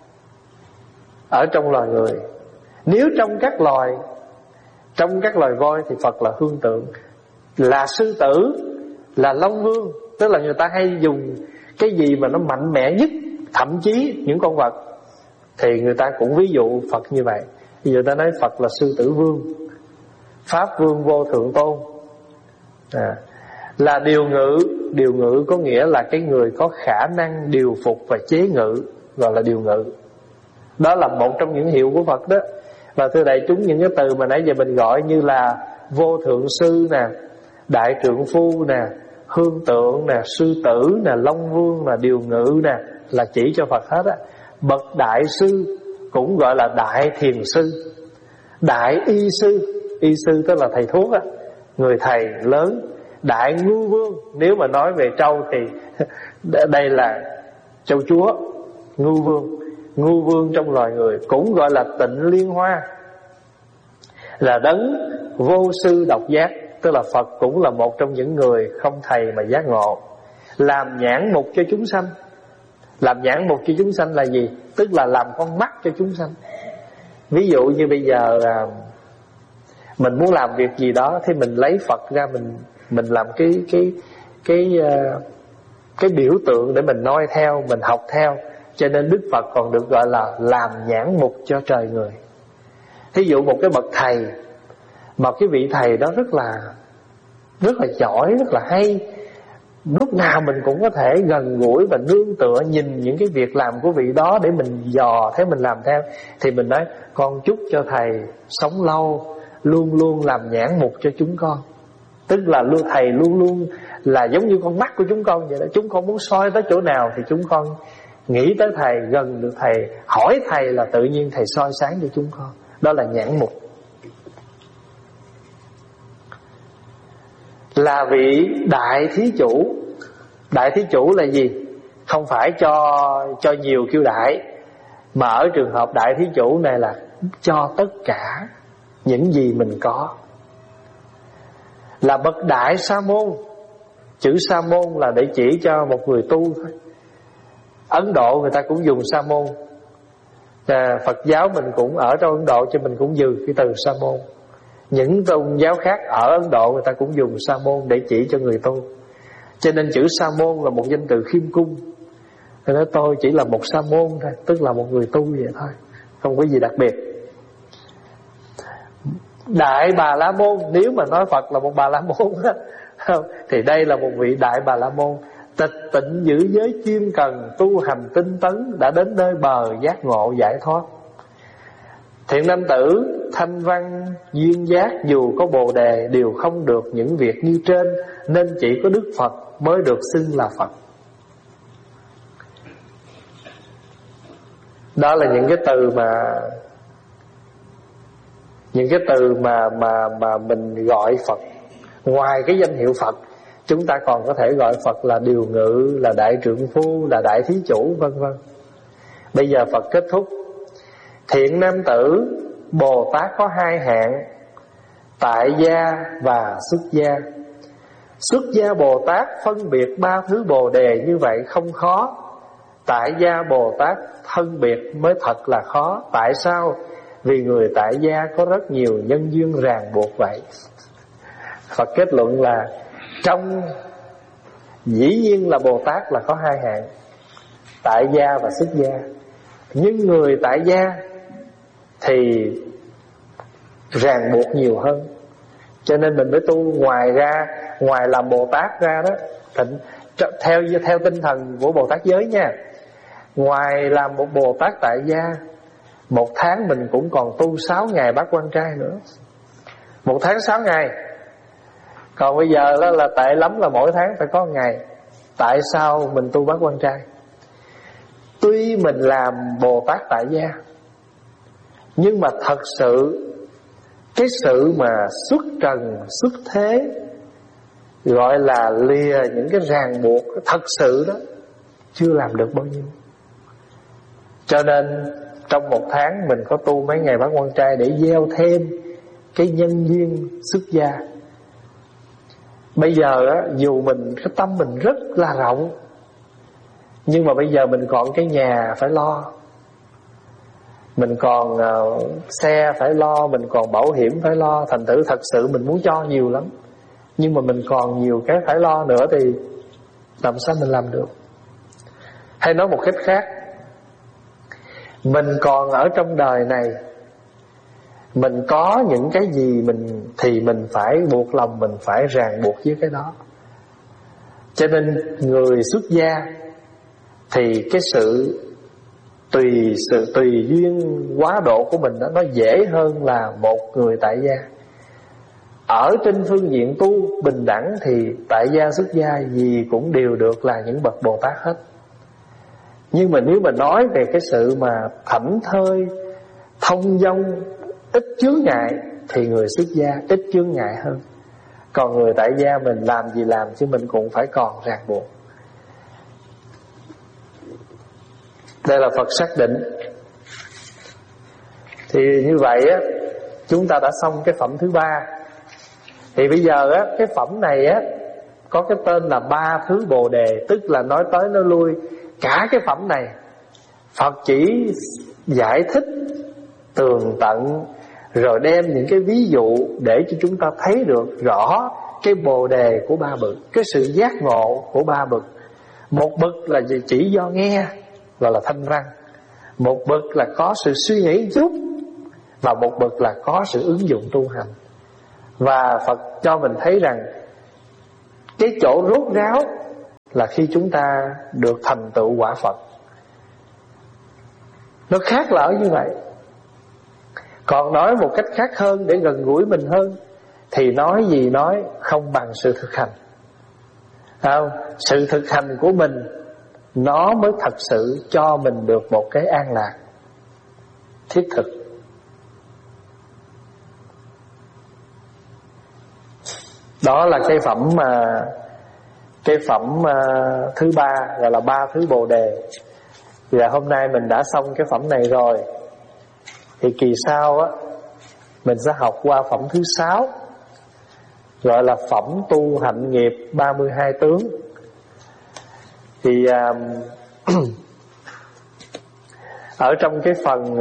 ở trong loài người. Nếu trong các loài voi thì Phật là hương tượng. Là sư tử, là long vương. Tức là người ta hay dùng cái gì mà nó mạnh mẽ nhất, thậm chí những con vật, thì người ta cũng ví dụ Phật như vậy. Ví dụ người ta nói Phật là sư tử vương, Pháp vương vô thượng tôn. Là điều ngự. Điều ngự có nghĩa là cái người có khả năng điều phục và chế ngự, gọi là điều ngự. Đó là một trong những hiệu của Phật đó. Và thưa đại chúng, những cái từ mà nãy giờ mình gọi như là Vô Thượng Sư nè, Đại Trượng Phu nè, Hương Tượng nè, Sư Tử nè, Long Vương nè, Điều Ngự nè, là chỉ cho Phật hết á. Bậc Đại Sư cũng gọi là Đại Thiền Sư, Đại Y Sư. Y Sư tức là thầy thuốc á, người thầy lớn. Đại Ngưu Vương, nếu mà nói về trâu thì đây là châu chúa, Ngưu Vương. Ngưu Vương trong loài người cũng gọi là Tịnh Liên Hoa, là đấng vô sư độc giác. Tức là Phật cũng là một trong những người không thầy mà giác ngộ. Làm nhãn mục cho chúng sanh. Làm nhãn mục cho chúng sanh là gì? Tức là làm con mắt cho chúng sanh. Ví dụ như bây giờ mình muốn làm việc gì đó thì mình lấy Phật ra, mình làm cái biểu tượng để mình noi theo, mình học theo, Cho nên Đức Phật còn được gọi là làm nhãn mục cho trời người. Thí dụ một cái bậc thầy, mà cái vị thầy đó rất là giỏi, rất là hay, lúc nào mình cũng có thể gần gũi và nương tựa nhìn những cái việc làm của vị đó để mình dò thấy, mình làm theo. Thì mình nói con chúc cho thầy sống lâu, luôn luôn làm nhãn mục cho chúng con. Tức là thầy luôn luôn là giống như con mắt của chúng con vậy đó. Chúng con muốn soi tới chỗ nào thì chúng con nghĩ tới thầy, gần được thầy, hỏi thầy là tự nhiên thầy soi sáng cho chúng con. Đó là nhãn mục. Là vị đại thí chủ. Đại thí chủ là gì? Không phải cho nhiều kêu đại, mà ở trường hợp đại thí chủ này là cho tất cả những gì mình có. Là bậc đại sa môn. Chữ sa môn là để chỉ cho một người tu thôi. Ấn Độ người ta cũng dùng sa môn, Phật giáo mình cũng ở trong Ấn Độ cho mình cũng dùng cái từ sa môn. Những tôn giáo khác ở Ấn Độ người ta cũng dùng sa môn để chỉ cho người tu. Cho nên chữ sa môn là một danh từ khiêm cung. Tôi nói tôi chỉ là một sa môn thôi, tức là một người tu vậy thôi, không có gì đặc biệt. Đại Bà La Môn, nếu mà nói Phật là một Bà La Môn thì đây là một vị Đại Bà La Môn. Tịch tịnh giữ giới chuyên cần, tu hành tinh tấn, đã đến nơi bờ giác ngộ giải thoát. Thiện nam tử thanh văn duyên giác, dù có bồ đề đều không được những việc như trên, nên chỉ có Đức Phật mới được xưng là Phật. Đó là những cái từ mà mình gọi Phật. Ngoài cái danh hiệu Phật, chúng ta còn có thể gọi Phật là điều ngự, là đại trượng phu, là đại thí chủ, vân vân. Bây giờ Phật kết thúc. Thiện nam tử, Bồ Tát có hai hạng: tại gia và xuất gia. Xuất gia Bồ Tát phân biệt ba thứ bồ đề như vậy không khó. Tại gia Bồ Tát phân biệt mới thật là khó. Tại sao? Vì người tại gia có rất nhiều nhân duyên ràng buộc vậy. Phật kết luận là trong dĩ nhiên là Bồ Tát là có hai hạng: tại gia và xuất gia. Nhưng người tại gia thì ràng buộc nhiều hơn. Cho nên mình mới tu ngoài làm Bồ Tát ra đó, theo tinh thần của Bồ Tát giới nha. Ngoài làm một Bồ Tát tại gia, một tháng mình cũng còn tu 6 ngày bát quan trai nữa. Một tháng 6 ngày. Còn bây giờ đó là tệ lắm là mỗi tháng phải có 1 ngày. Tại sao mình tu bát quan trai? Tuy mình làm Bồ Tát tại gia, nhưng mà thật sự cái sự mà xuất trần xuất thế, gọi là lìa những cái ràng buộc thật sự đó, chưa làm được bao nhiêu. Cho nên trong 1 tháng mình có tu mấy ngày bát quan trai để gieo thêm cái nhân duyên xuất gia. Bây giờ á, dù cái tâm mình rất là rộng, nhưng mà bây giờ mình còn cái nhà phải lo, mình còn xe phải lo, mình còn bảo hiểm phải lo. Thành thử thật sự mình muốn cho nhiều lắm, nhưng mà mình còn nhiều cái phải lo nữa thì làm sao mình làm được? Hay nói một cách khác, mình còn ở trong đời này, mình có những cái gì thì mình phải buộc lòng, mình phải ràng buộc với cái đó. Cho nên người xuất gia thì cái sự tùy duyên quá độ của mình đó, nó dễ hơn là một người tại gia. Ở trên phương diện tu bình đẳng thì tại gia xuất gia gì cũng đều được là những bậc Bồ Tát hết. Nhưng mà nếu mà nói về cái sự mà thảnh thơi, thông dong, ít chướng ngại thì người xuất gia ít chướng ngại hơn. Còn người tại gia mình làm gì làm chứ mình cũng phải còn ràng buộc. Đây là Phật xác định. Thì như vậy á, chúng ta đã xong cái phẩm thứ 3. Thì bây giờ á, cái phẩm này á có cái tên là 3 thứ bồ đề. Tức là nói tới nói lui cả cái phẩm này, Phật chỉ giải thích tường tận, rồi đem những cái ví dụ để cho chúng ta thấy được rõ cái bồ đề của 3 bậc, cái sự giác ngộ của 3 bậc. Một bậc là chỉ do nghe, gọi là thanh văn. Một bậc là có sự suy nghĩ chút, và một bậc là có sự ứng dụng tu hành. Và Phật cho mình thấy rằng cái chỗ rốt ráo là khi chúng ta được thành tựu quả Phật. Nó khác là ở như vậy. Còn nói một cách khác hơn để gần gũi mình hơn, thì nói gì nói không bằng sự thực hành. Không? Sự thực hành của mình nó mới thật sự cho mình được một cái an lạc thiết thực. Đó là cái phẩm thứ ba, gọi là 3 thứ Bồ đề. Và hôm nay mình đã xong cái phẩm này rồi, thì kỳ sau á mình sẽ học qua phẩm thứ 6, gọi là phẩm tu hạnh nghiệp 32 tướng. Thì ở trong cái phần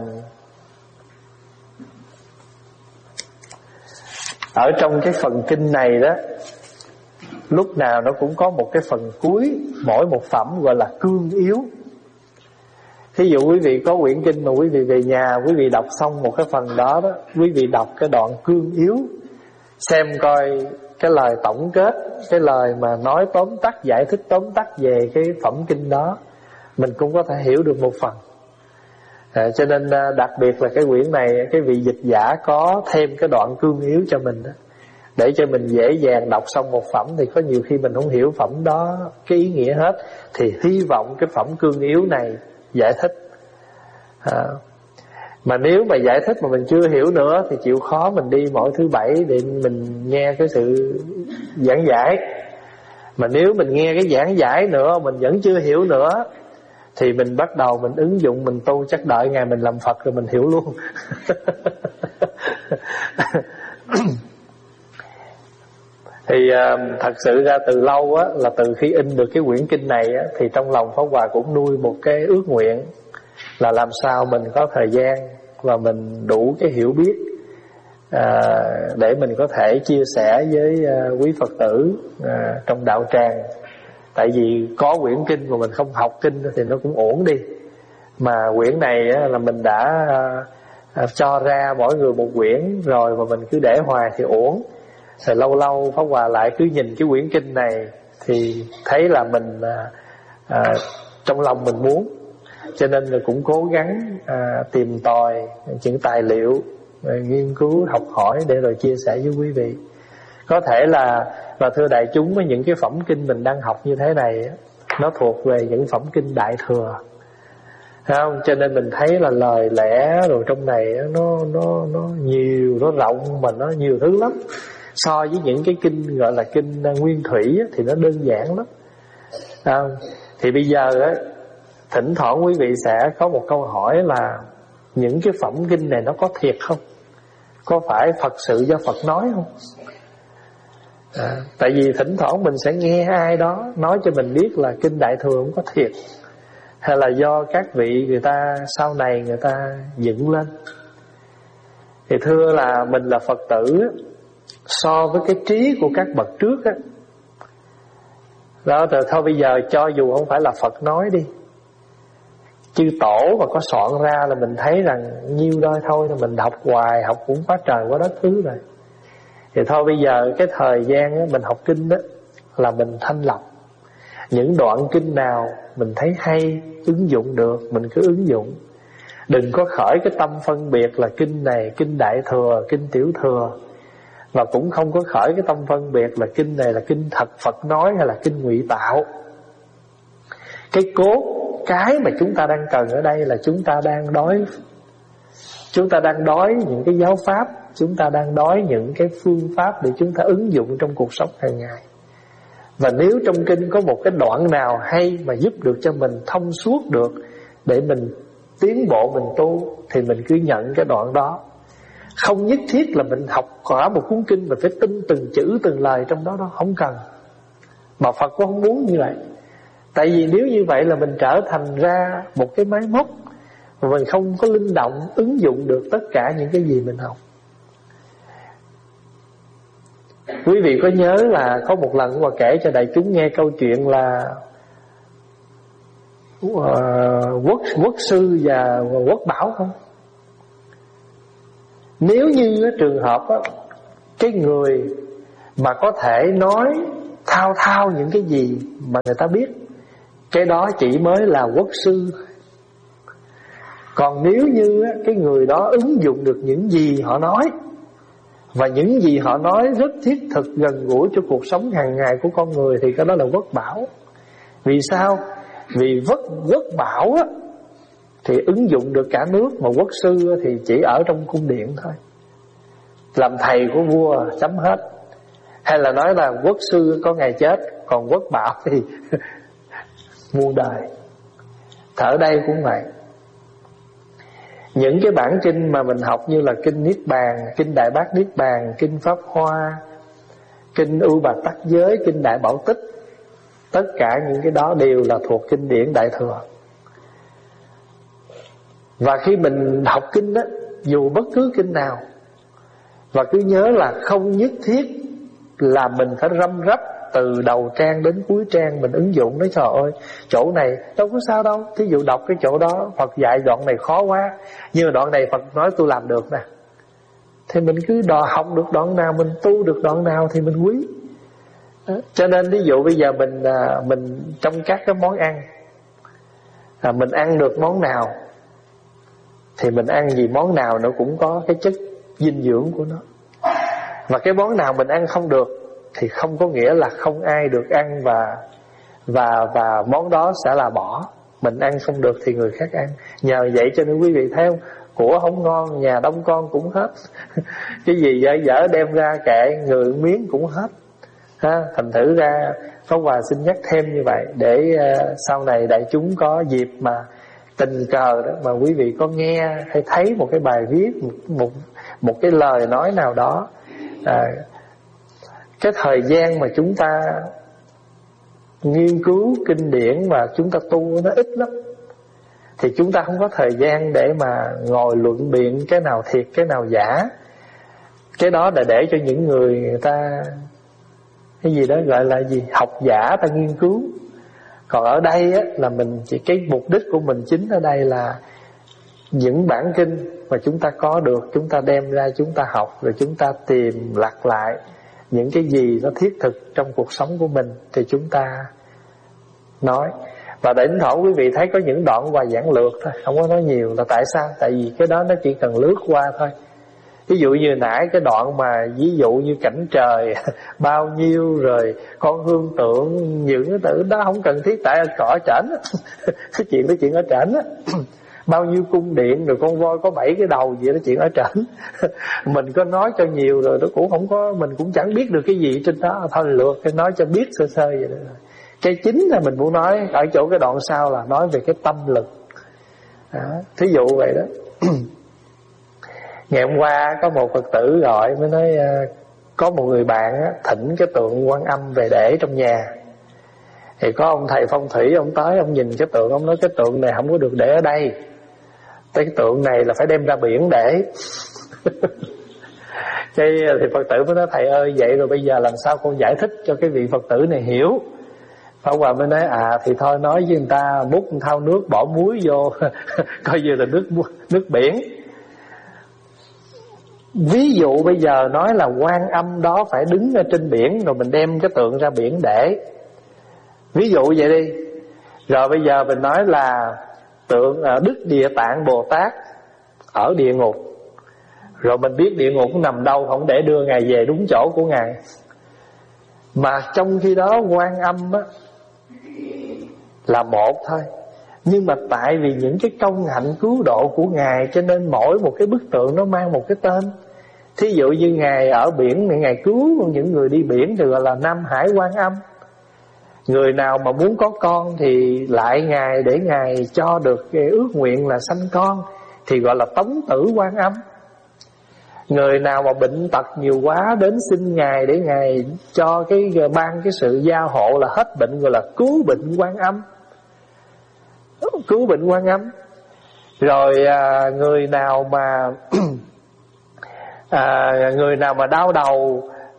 kinh này đó, lúc nào nó cũng có một cái phần cuối mỗi một phẩm gọi là cương yếu. Thí dụ quý vị có quyển kinh mà quý vị về nhà, quý vị đọc xong một cái phần đó đó, quý vị đọc cái đoạn cương yếu, xem coi cái lời tổng kết, cái lời mà nói tóm tắt, giải thích tóm tắt về cái phẩm kinh đó, mình cũng có thể hiểu được một phần. Cho nên đặc biệt là cái quyển này, cái vị dịch giả có thêm cái đoạn cương yếu cho mình đó, để cho mình dễ dàng đọc xong một phẩm. Thì có nhiều khi mình không hiểu phẩm đó cái ý nghĩa hết, thì hy vọng cái phẩm cương yếu này giải thích. Mà nếu mà giải thích mà mình chưa hiểu nữa thì chịu khó mình đi mỗi thứ Bảy để mình nghe cái sự giảng giải. Mà nếu mình nghe cái giảng giải nữa mình vẫn chưa hiểu nữa thì mình bắt đầu mình ứng dụng, mình tu, chắc đợi ngày mình làm Phật rồi mình hiểu luôn. Thì thật sự ra từ lâu á, là từ khi in được cái quyển kinh này á, thì trong lòng Pháp Hòa cũng nuôi một cái ước nguyện là làm sao mình có thời gian và mình đủ cái hiểu biết để mình có thể chia sẻ với quý Phật tử trong đạo tràng. Tại vì có quyển kinh mà mình không học kinh thì nó cũng ổn đi. Mà quyển này á, là mình đã cho ra mỗi người một quyển rồi, mà mình cứ để hoài thì uổng. Rồi lâu lâu Pháp Hòa lại cứ nhìn cái quyển kinh này thì thấy là mình trong lòng mình muốn, cho nên là cũng cố gắng tìm tòi những tài liệu, nghiên cứu học hỏi để rồi chia sẻ với quý vị. Có thể là, và thưa đại chúng, với những cái phẩm kinh mình đang học như thế này, nó thuộc về những phẩm kinh Đại Thừa, thấy không? Cho nên mình thấy là lời lẽ rồi trong này nó nhiều, nó rộng, mà nó nhiều thứ lắm. So với những cái kinh gọi là kinh nguyên thủy thì nó đơn giản lắm. Thì bây giờ á, thỉnh thoảng quý vị sẽ có một câu hỏi là những cái phẩm kinh này nó có thiệt không? Có phải Phật sự do Phật nói không? Tại vì thỉnh thoảng mình sẽ nghe ai đó nói cho mình biết là kinh Đại Thừa không có thiệt, hay là do các vị người ta sau này người ta dựng lên. Thì thưa là mình là Phật tử, so với cái trí của các bậc trước á, đó rồi thôi bây giờ cho dù không phải là Phật nói đi, chư tổ mà có soạn ra là mình thấy rằng nhiêu đó thôi, là mình đọc hoài, học cũng quá trời quá đất thứ rồi. Thì thôi bây giờ cái thời gian á, mình học kinh đó là mình thanh lọc. Những đoạn kinh nào mình thấy hay, ứng dụng được, mình cứ ứng dụng. Đừng có khởi cái tâm phân biệt là kinh này, kinh Đại Thừa, kinh Tiểu Thừa. Và cũng không có khởi cái tâm phân biệt là kinh này là kinh thật Phật nói hay là kinh ngụy tạo. Cái cốt, cái mà chúng ta đang cần ở đây là chúng ta đang đói những cái giáo pháp, chúng ta đang đói những cái phương pháp để chúng ta ứng dụng trong cuộc sống hàng ngày. Và nếu trong kinh có một cái đoạn nào hay mà giúp được cho mình thông suốt được để mình tiến bộ, mình tu, thì mình cứ nhận cái đoạn đó. Không nhất thiết là mình học cả một cuốn kinh mà phải tin từng chữ từng lời trong đó, không cần. Mà Phật cũng không muốn như vậy. Tại vì nếu như vậy là mình trở thành ra một cái máy móc mà mình không có linh động ứng dụng được tất cả những cái gì mình học. Quý vị có nhớ là có một lần mà kể cho đại chúng nghe câu chuyện là quốc sư và quốc bảo không? Nếu như trường hợp cái người mà có thể nói thao thao những cái gì mà người ta biết, cái đó chỉ mới là quốc sư. Còn nếu như cái người đó ứng dụng được những gì họ nói, và những gì họ nói rất thiết thực, gần gũi cho cuộc sống hàng ngày của con người, thì cái đó là quốc bảo. Vì sao? Vì quốc bảo thì ứng dụng được cả nước, mà quốc sư thì chỉ ở trong cung điện thôi, làm thầy của vua chấm hết. Hay là nói là quốc sư có ngày chết, còn quốc bảo thì muôn đời. Ở đây cũng vậy. Những cái bản kinh mà mình học như là kinh Niết Bàn, kinh Đại Bát Niết Bàn, kinh Pháp Hoa, kinh Ưu Bà Tắc Giới, kinh Đại Bảo Tích, tất cả những cái đó đều là thuộc kinh điển Đại Thừa. Và khi mình học kinh đó, dù bất cứ kinh nào, và cứ nhớ là không nhất thiết là mình phải răm rắp từ đầu trang đến cuối trang mình ứng dụng. Nói trời ơi, chỗ này đâu có sao đâu, thí dụ đọc cái chỗ đó Phật dạy đoạn này khó quá, nhưng mà đoạn này Phật nói tôi làm được nè, thì mình cứ học được đoạn nào, mình tu được đoạn nào thì mình quý. Cho nên ví dụ bây giờ mình trong các cái món ăn, mình ăn được món nào thì mình ăn gì món nào nó cũng có cái chất dinh dưỡng của nó. Và cái món nào mình ăn không được thì không có nghĩa là không ai được ăn, và món đó sẽ là bỏ. Mình ăn không được thì người khác ăn. Nhờ vậy cho nên quý vị thấy không, của không ngon nhà đông con cũng hết. Cái gì dở đem ra kệ người miếng cũng hết ha. Thành thử ra Pháp Hòa xin nhắc thêm như vậy, để sau này đại chúng có dịp mà tình cờ đó mà quý vị có nghe hay thấy một cái bài viết, một cái lời nói nào đó, cái thời gian mà chúng ta nghiên cứu kinh điển và chúng ta tu nó ít lắm, thì chúng ta không có thời gian để mà ngồi luận biện cái nào thiệt cái nào giả. Cái đó là để cho những người ta cái gì đó gọi là gì, học giả ta nghiên cứu. Còn ở đây là mình chỉ, cái mục đích của mình chính ở đây là những bản kinh mà chúng ta có được, chúng ta đem ra chúng ta học, rồi chúng ta tìm lặt lại những cái gì nó thiết thực trong cuộc sống của mình thì chúng ta nói. Và thỉnh thoảng quý vị thấy có những đoạn Hòa giảng lược thôi, không có nói nhiều. Là tại sao? Tại vì cái đó nó chỉ cần lướt qua thôi. Ví dụ như nãy cái đoạn mà ví dụ như cảnh trời bao nhiêu, rồi con hương tượng, những cái tự đó không cần thiết, tại ở trển cái chuyện đó chuyện ở trển bao nhiêu cung điện, rồi con voi có 7 cái đầu gì đó, chuyện ở trển mình có nói cho nhiều rồi nó cũng không có, mình cũng chẳng biết được cái gì trên đó, thôi lượt cái nói cho biết sơ sơ vậy đó. Cái chính là mình muốn nói ở chỗ cái đoạn sau là nói về cái tâm lực đó. Thí dụ vậy đó. Ngày hôm qua có một Phật tử gọi mới nói có một người bạn thỉnh cái tượng Quan Âm về để trong nhà. Thì có ông thầy phong thủy, ông tới ông nhìn cái tượng, ông nói cái tượng này không có được để ở đây, cái tượng này là phải đem ra biển để cái thì Phật tử mới nói thầy ơi, vậy rồi bây giờ làm sao con giải thích cho cái vị Phật tử này hiểu? Pháp Hòa mới nói thì thôi nói với người ta múc thau nước bỏ muối vô coi như là nước biển. Ví dụ bây giờ nói là Quan Âm đó phải đứng ở trên biển, rồi mình đem cái tượng ra biển để, ví dụ vậy đi. Rồi bây giờ mình nói là tượng Đức Địa Tạng Bồ Tát ở địa ngục, rồi mình biết địa ngục nằm đâu, không để đưa Ngài về đúng chỗ của Ngài. Mà trong khi đó Quan Âm là một thôi, nhưng mà tại vì những cái công hạnh cứu độ của Ngài, cho nên mỗi một cái bức tượng nó mang một cái tên. Thí dụ như Ngài ở biển, Ngài cứu những người đi biển thì gọi là Nam Hải Quan Âm. Người nào mà muốn có con thì lại Ngài để Ngài cho được cái ước nguyện là sanh con thì gọi là Tống Tử Quan Âm. Người nào mà bệnh tật nhiều quá đến xin Ngài để Ngài cho ban cái sự gia hộ là hết bệnh, gọi là Cứu Bệnh Quan Âm. Cứu Bệnh Quan Âm. Rồi người nào mà người nào mà đau đầu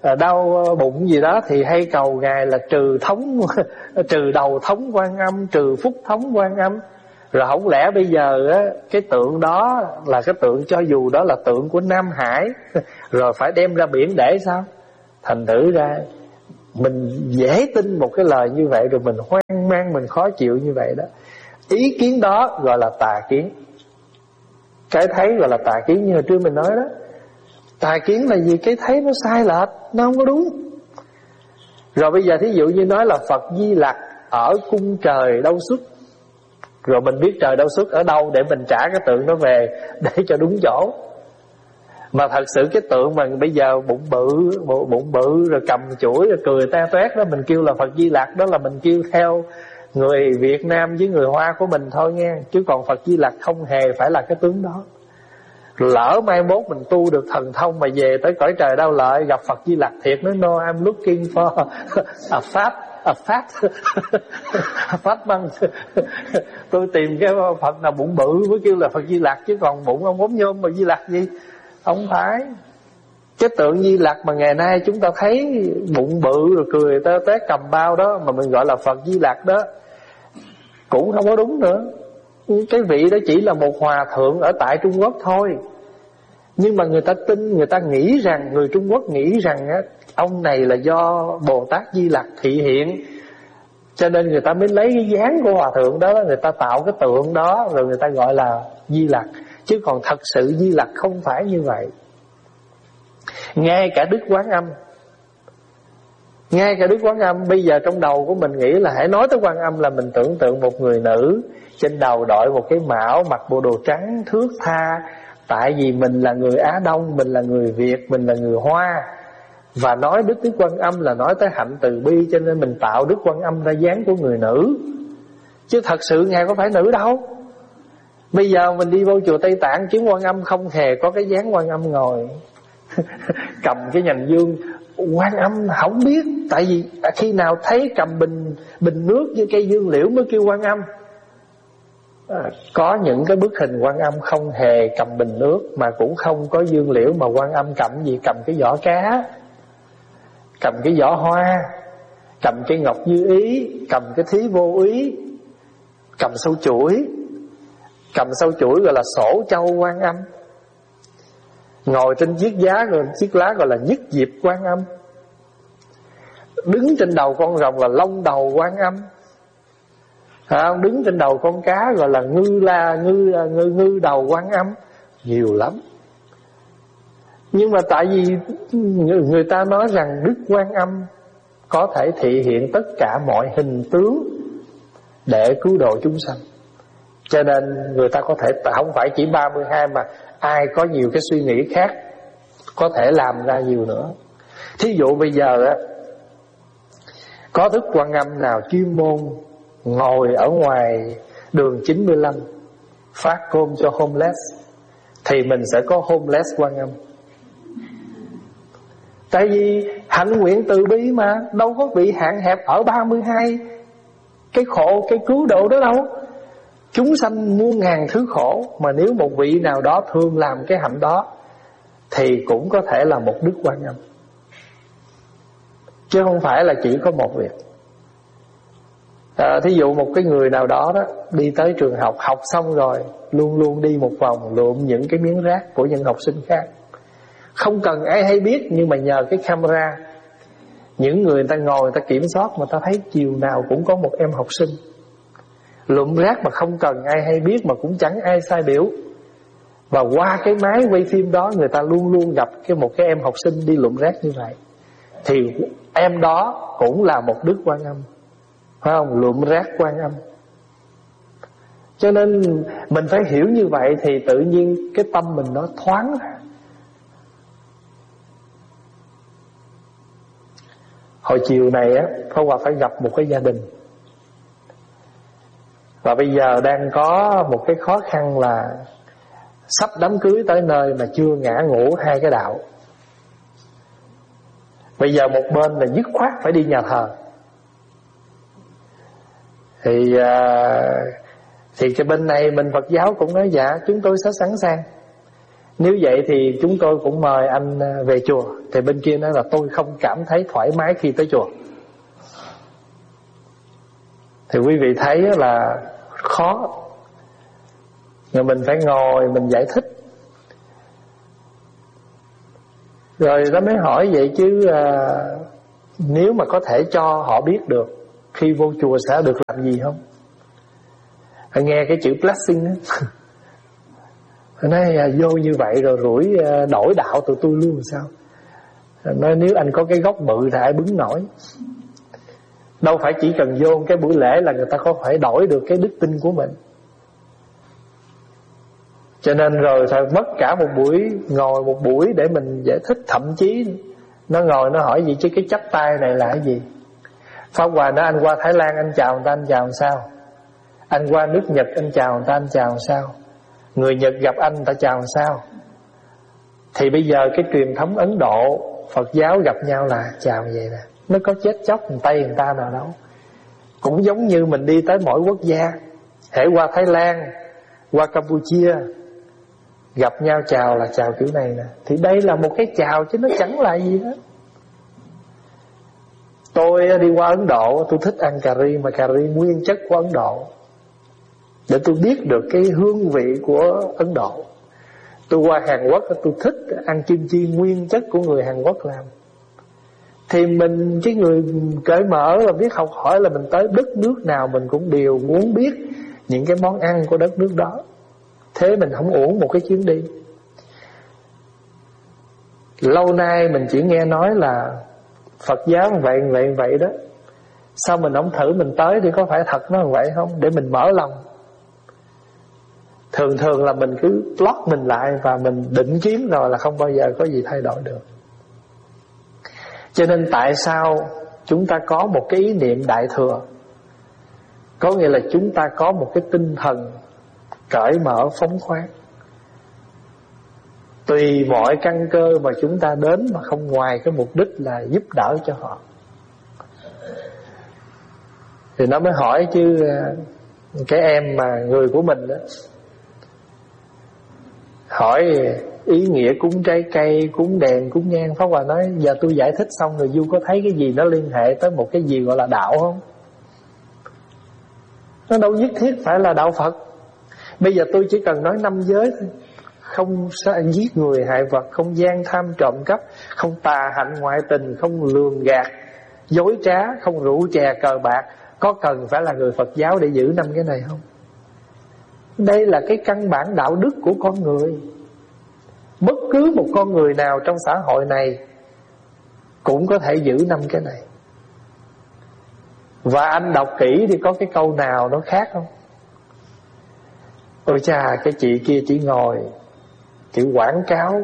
đau bụng gì đó thì hay cầu Ngài là trừ đầu thống Quan Âm, trừ phúc thống Quan Âm. Rồi không lẽ bây giờ á, cái tượng đó là cái tượng, cho dù đó là tượng của Nam Hải, rồi phải đem ra biển để sao? Thành thử ra mình dễ tin một cái lời như vậy, rồi mình hoang mang, mình khó chịu như vậy đó. Ý kiến đó gọi là tà kiến. Cái thấy gọi là tà kiến, như hồi trước mình nói đó. Tà kiến là gì? Cái thấy nó sai lệch, nó không có đúng. Rồi bây giờ thí dụ như nói là Phật Di Lặc ở cung trời đâu xuất, rồi mình biết trời đâu xuất ở đâu để mình trả cái tượng đó về để cho đúng chỗ. Mà thật sự cái tượng mà bây giờ bụng bự rồi cầm chuỗi rồi cười te toét đó, mình kêu là Phật Di Lặc, đó là mình kêu theo người Việt Nam với người Hoa của mình thôi nghe. Chứ còn Phật Di Lặc không hề phải là cái tướng đó. Lỡ mai mốt mình tu được thần thông mà về tới cõi trời Đau Lợi gặp Phật Di Lặc thiệt, nói no I'm looking for a fat man. Tôi tìm cái Phật nào bụng bự mới kêu là Phật Di Lặc, chứ còn bụng ông ốm nhôm mà Di Lặc gì? Không phải. Cái tượng Di Lặc mà ngày nay chúng ta thấy bụng bự rồi cười tê tét cầm bao đó mà mình gọi là Phật Di Lặc đó, cũng không có đúng nữa. Cái vị đó chỉ là một hòa thượng ở tại Trung Quốc thôi. Nhưng mà người ta tin, người ta nghĩ rằng, người Trung Quốc nghĩ rằng á, ông này là do Bồ Tát Di Lặc thị hiện, cho nên người ta mới lấy cái dáng của hòa thượng đó, người ta tạo cái tượng đó, rồi người ta gọi là Di Lặc. Chứ còn thật sự Di Lặc không phải như vậy. Ngay cả Đức Quán Âm bây giờ trong đầu của mình nghĩ là hãy nói tới Quan Âm là mình tưởng tượng một người nữ, trên đầu đội một cái mão, mặc bộ đồ trắng thướt tha. Tại vì mình là người Á Đông, mình là người Việt, mình là người Hoa, và nói Đức Quan Âm là nói tới hạnh từ bi, cho nên mình tạo Đức Quan Âm ra dáng của người nữ. Chứ thật sự Ngài có phải nữ đâu. Bây giờ mình đi vô chùa Tây Tạng chứng Quan Âm không hề có cái dáng Quan Âm ngồi cầm cái nhành dương. Quan Âm không biết, tại vì khi nào thấy cầm bình nước với cây dương liễu mới kêu Quan Âm. Có những cái bức hình Quan Âm không hề cầm bình nước, mà cũng không có dương liễu, mà Quan Âm cầm gì? Cầm cái vỏ cá, cầm cái vỏ hoa, cầm cái ngọc như ý, cầm cái thí vô ý, cầm sâu chuỗi. Cầm sâu chuỗi gọi là sổ châu Quan Âm. Ngồi trên chiếc lá gọi là nhất diệp Quan Âm. Đứng trên đầu con rồng là long đầu Quan Âm. Đứng trên đầu con cá gọi là ngư đầu Quan Âm. Nhiều lắm. Nhưng mà tại vì người ta nói rằng Đức Quan Âm có thể thị hiện tất cả mọi hình tướng để cứu độ chúng sanh, cho nên người ta có thể không phải chỉ 32, mà ai có nhiều cái suy nghĩ khác có thể làm ra nhiều nữa. Thí dụ bây giờ á, có Đức Quan Âm nào chuyên môn ngồi ở ngoài đường 95 phát cơm cho homeless, thì mình sẽ có homeless Quan Âm. Tại vì hạnh nguyện từ bi mà, đâu có bị hạn hẹp ở 32 cái khổ, cái cứu độ đó đâu. Chúng sanh muôn ngàn thứ khổ, mà nếu một vị nào đó thương làm cái hạnh đó thì cũng có thể là một Đức Quan Âm, chứ không phải là chỉ có một việc. Thí dụ một cái người nào đó đó đi tới trường học, học xong rồi luôn luôn đi một vòng lượm những cái miếng rác của những học sinh khác, không cần ai hay biết, nhưng mà nhờ cái camera, những người ta ngồi người ta kiểm soát, mà ta thấy chiều nào cũng có một em học sinh lượm rác mà không cần ai hay biết, mà cũng chẳng ai sai biểu. Và qua cái máy quay phim đó, người ta luôn luôn gặp một cái em học sinh đi lượm rác như vậy, thì em đó cũng là một Đức Quan Âm, phải không? Lượm rác Quan Âm. Cho nên mình phải hiểu như vậy thì tự nhiên cái tâm mình nó thoáng ra. Hồi chiều này á, Pháp Hòa phải gặp một cái gia đình, và bây giờ đang có một cái khó khăn là sắp đám cưới tới nơi mà chưa ngã ngũ hai cái đạo. Bây giờ một bên là dứt khoát phải đi nhà thờ, thì cái bên này mình Phật giáo cũng nói dạ chúng tôi sẽ sẵn sàng. Nếu vậy thì chúng tôi cũng mời anh về chùa. Thì bên kia nói là tôi không cảm thấy thoải mái khi tới chùa. Thì quý vị thấy là khó, nhưng mình phải ngồi mình giải thích. Rồi nó mới hỏi vậy chứ nếu mà có thể cho họ biết được khi vô chùa sẽ được làm gì không? Phải nghe cái chữ blessing á. Nói vô như vậy rồi rủi đổi đạo tụi tôi luôn sao? Nói nếu anh có cái gốc bự thì ai bứng nổi. Đâu phải chỉ cần vô cái buổi lễ là người ta có phải đổi được cái đức tin của mình. Cho nên rồi phải mất cả một buổi, ngồi một buổi để mình giải thích. Thậm chí nó ngồi nó hỏi gì chứ cái chắp tay này là cái gì? Pháp Hòa nói anh qua Thái Lan anh chào người ta anh chào sao? Anh qua nước Nhật anh chào người ta anh chào sao? Người Nhật gặp anh người ta chào sao? Thì bây giờ cái truyền thống Ấn Độ Phật giáo gặp nhau là chào vậy nè. Nó có chết chóc người Tây người ta nào đâu. Cũng giống như mình đi tới mỗi quốc gia, hễ qua Thái Lan, qua Campuchia, gặp nhau chào là chào kiểu này nè. Thì đây là một cái chào chứ nó chẳng là gì hết. Tôi đi qua Ấn Độ, tôi thích ăn cà ri, mà cà ri nguyên chất của Ấn Độ, để tôi biết được cái hương vị của Ấn Độ. Tôi qua Hàn Quốc, tôi thích ăn kim chi nguyên chất của người Hàn Quốc làm. Thì mình, cái người cởi mở và biết học hỏi, là mình tới đất nước nào mình cũng đều muốn biết những cái món ăn của đất nước đó. Thế mình không uổng một cái chuyến đi. Lâu nay mình chỉ nghe nói là Phật giáo vậy đó. Sao mình không thử mình tới thì có phải thật nó vậy không? Để mình mở lòng. Thường là mình cứ block mình lại và mình định kiến rồi là không bao giờ có gì thay đổi được. Cho nên tại sao chúng ta có một cái ý niệm đại thừa? Có nghĩa là chúng ta có một cái tinh thần cởi mở phóng khoáng. Tùy mọi căn cơ mà chúng ta đến, mà không ngoài cái mục đích là giúp đỡ cho họ. Thì nó mới hỏi chứ cái em mà người của mình đó, hỏi ý nghĩa cúng trái cây, cúng đèn, cúng nhang. Pháp Hòa nói giờ tôi giải thích xong rồi Du có thấy cái gì nó liên hệ tới một cái gì gọi là đạo không? Nó đâu nhất thiết phải là đạo Phật. Bây giờ tôi chỉ cần nói 5 giới thôi: không giết người hại vật, không gian tham trộm cắp, không tà hạnh ngoại tình, không lường gạt dối trá, không rượu chè cờ bạc. Có cần phải là người Phật giáo để giữ 5 cái này không? Đây là cái căn bản đạo đức của con người. Bất cứ một con người nào trong xã hội này cũng có thể giữ 5 cái này. Và anh đọc kỹ thì có cái câu nào nó khác không? Ôi chà, cái chị kia chỉ ngồi chỉ quảng cáo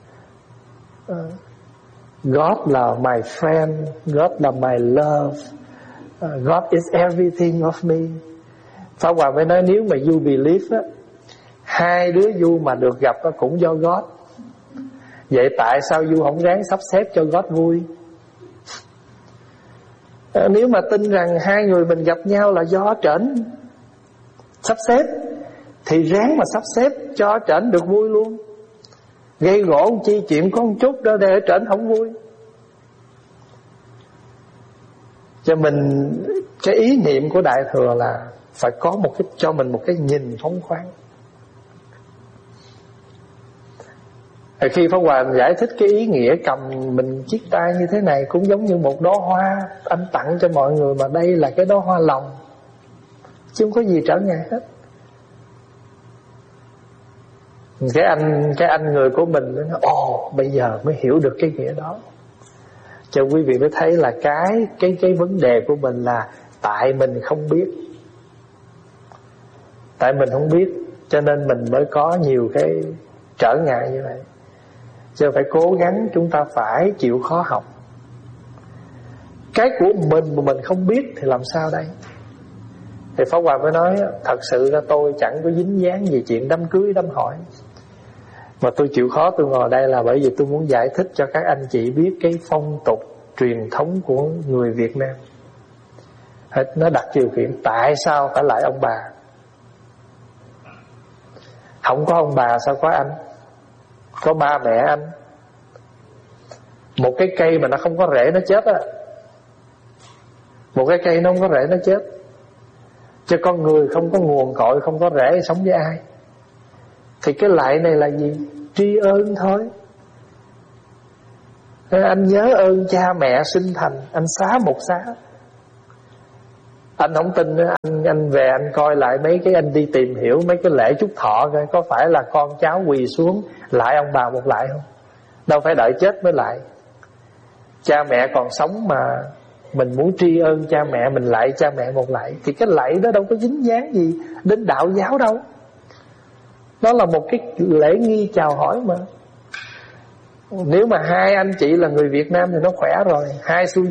God là my friend, God là my love, God is everything of me. Pháp Hòa mới nói nếu mà you believe á, hai đứa you mà được gặp á cũng do God. Vậy tại sao you không ráng sắp xếp cho God vui? Nếu mà tin rằng hai người mình gặp nhau là do trển sắp xếp, thì ráng mà sắp xếp cho trển được vui luôn. Gây gỗ chi chuyện có một chút đó để trển không vui. Cho mình cái ý niệm của Đại Thừa là phải có một cái, cho mình một cái nhìn phóng khoáng. Khi Pháp Hòa giải thích cái ý nghĩa cầm mình chiếc tay như thế này cũng giống như một đóa hoa anh tặng cho mọi người, mà đây là cái đóa hoa lòng, chứ không có gì trở ngại hết. Cái anh người của mình nó nói, bây giờ mới hiểu được cái nghĩa đó. Cho quý vị mới thấy là cái vấn đề của mình là tại mình không biết. Tại mình không biết cho nên mình mới có nhiều cái trở ngại như vậy. Chứ phải cố gắng, chúng ta phải chịu khó học. Cái của mình mà mình không biết thì làm sao đây? Thì Pháp Hòa mới nói thật sự ra tôi chẳng có dính dáng về chuyện đám cưới đám hỏi, mà tôi chịu khó tôi ngồi đây là bởi vì tôi muốn giải thích cho các anh chị biết cái phong tục truyền thống của người Việt Nam. Nó đặt điều kiện tại sao phải lại ông bà. Không có ông bà sao có anh? có ba mẹ anh. Một cái cây mà nó không có rễ nó chết á, một cái cây nó không có rễ nó chết. Chứ con người không có nguồn cội, không có rễ, sống với ai? Thì cái lạy này là gì? Tri ân thôi. Anh nhớ ơn cha mẹ sinh thành, anh xá một xá. Anh không tin nữa, anh về anh coi lại mấy cái, anh đi tìm hiểu mấy cái lễ chúc thọ coi có phải là con cháu quỳ xuống lại ông bà một lại không. Đâu phải đợi chết mới lại. Cha mẹ còn sống mà mình muốn tri ân cha mẹ, mình lại cha mẹ một lại, thì cái lạy đó đâu có dính dáng gì đến đạo giáo đâu. Đó là một cái lễ nghi chào hỏi mà. Nếu mà hai anh chị là người Việt Nam thì nó khỏe rồi. Hai xui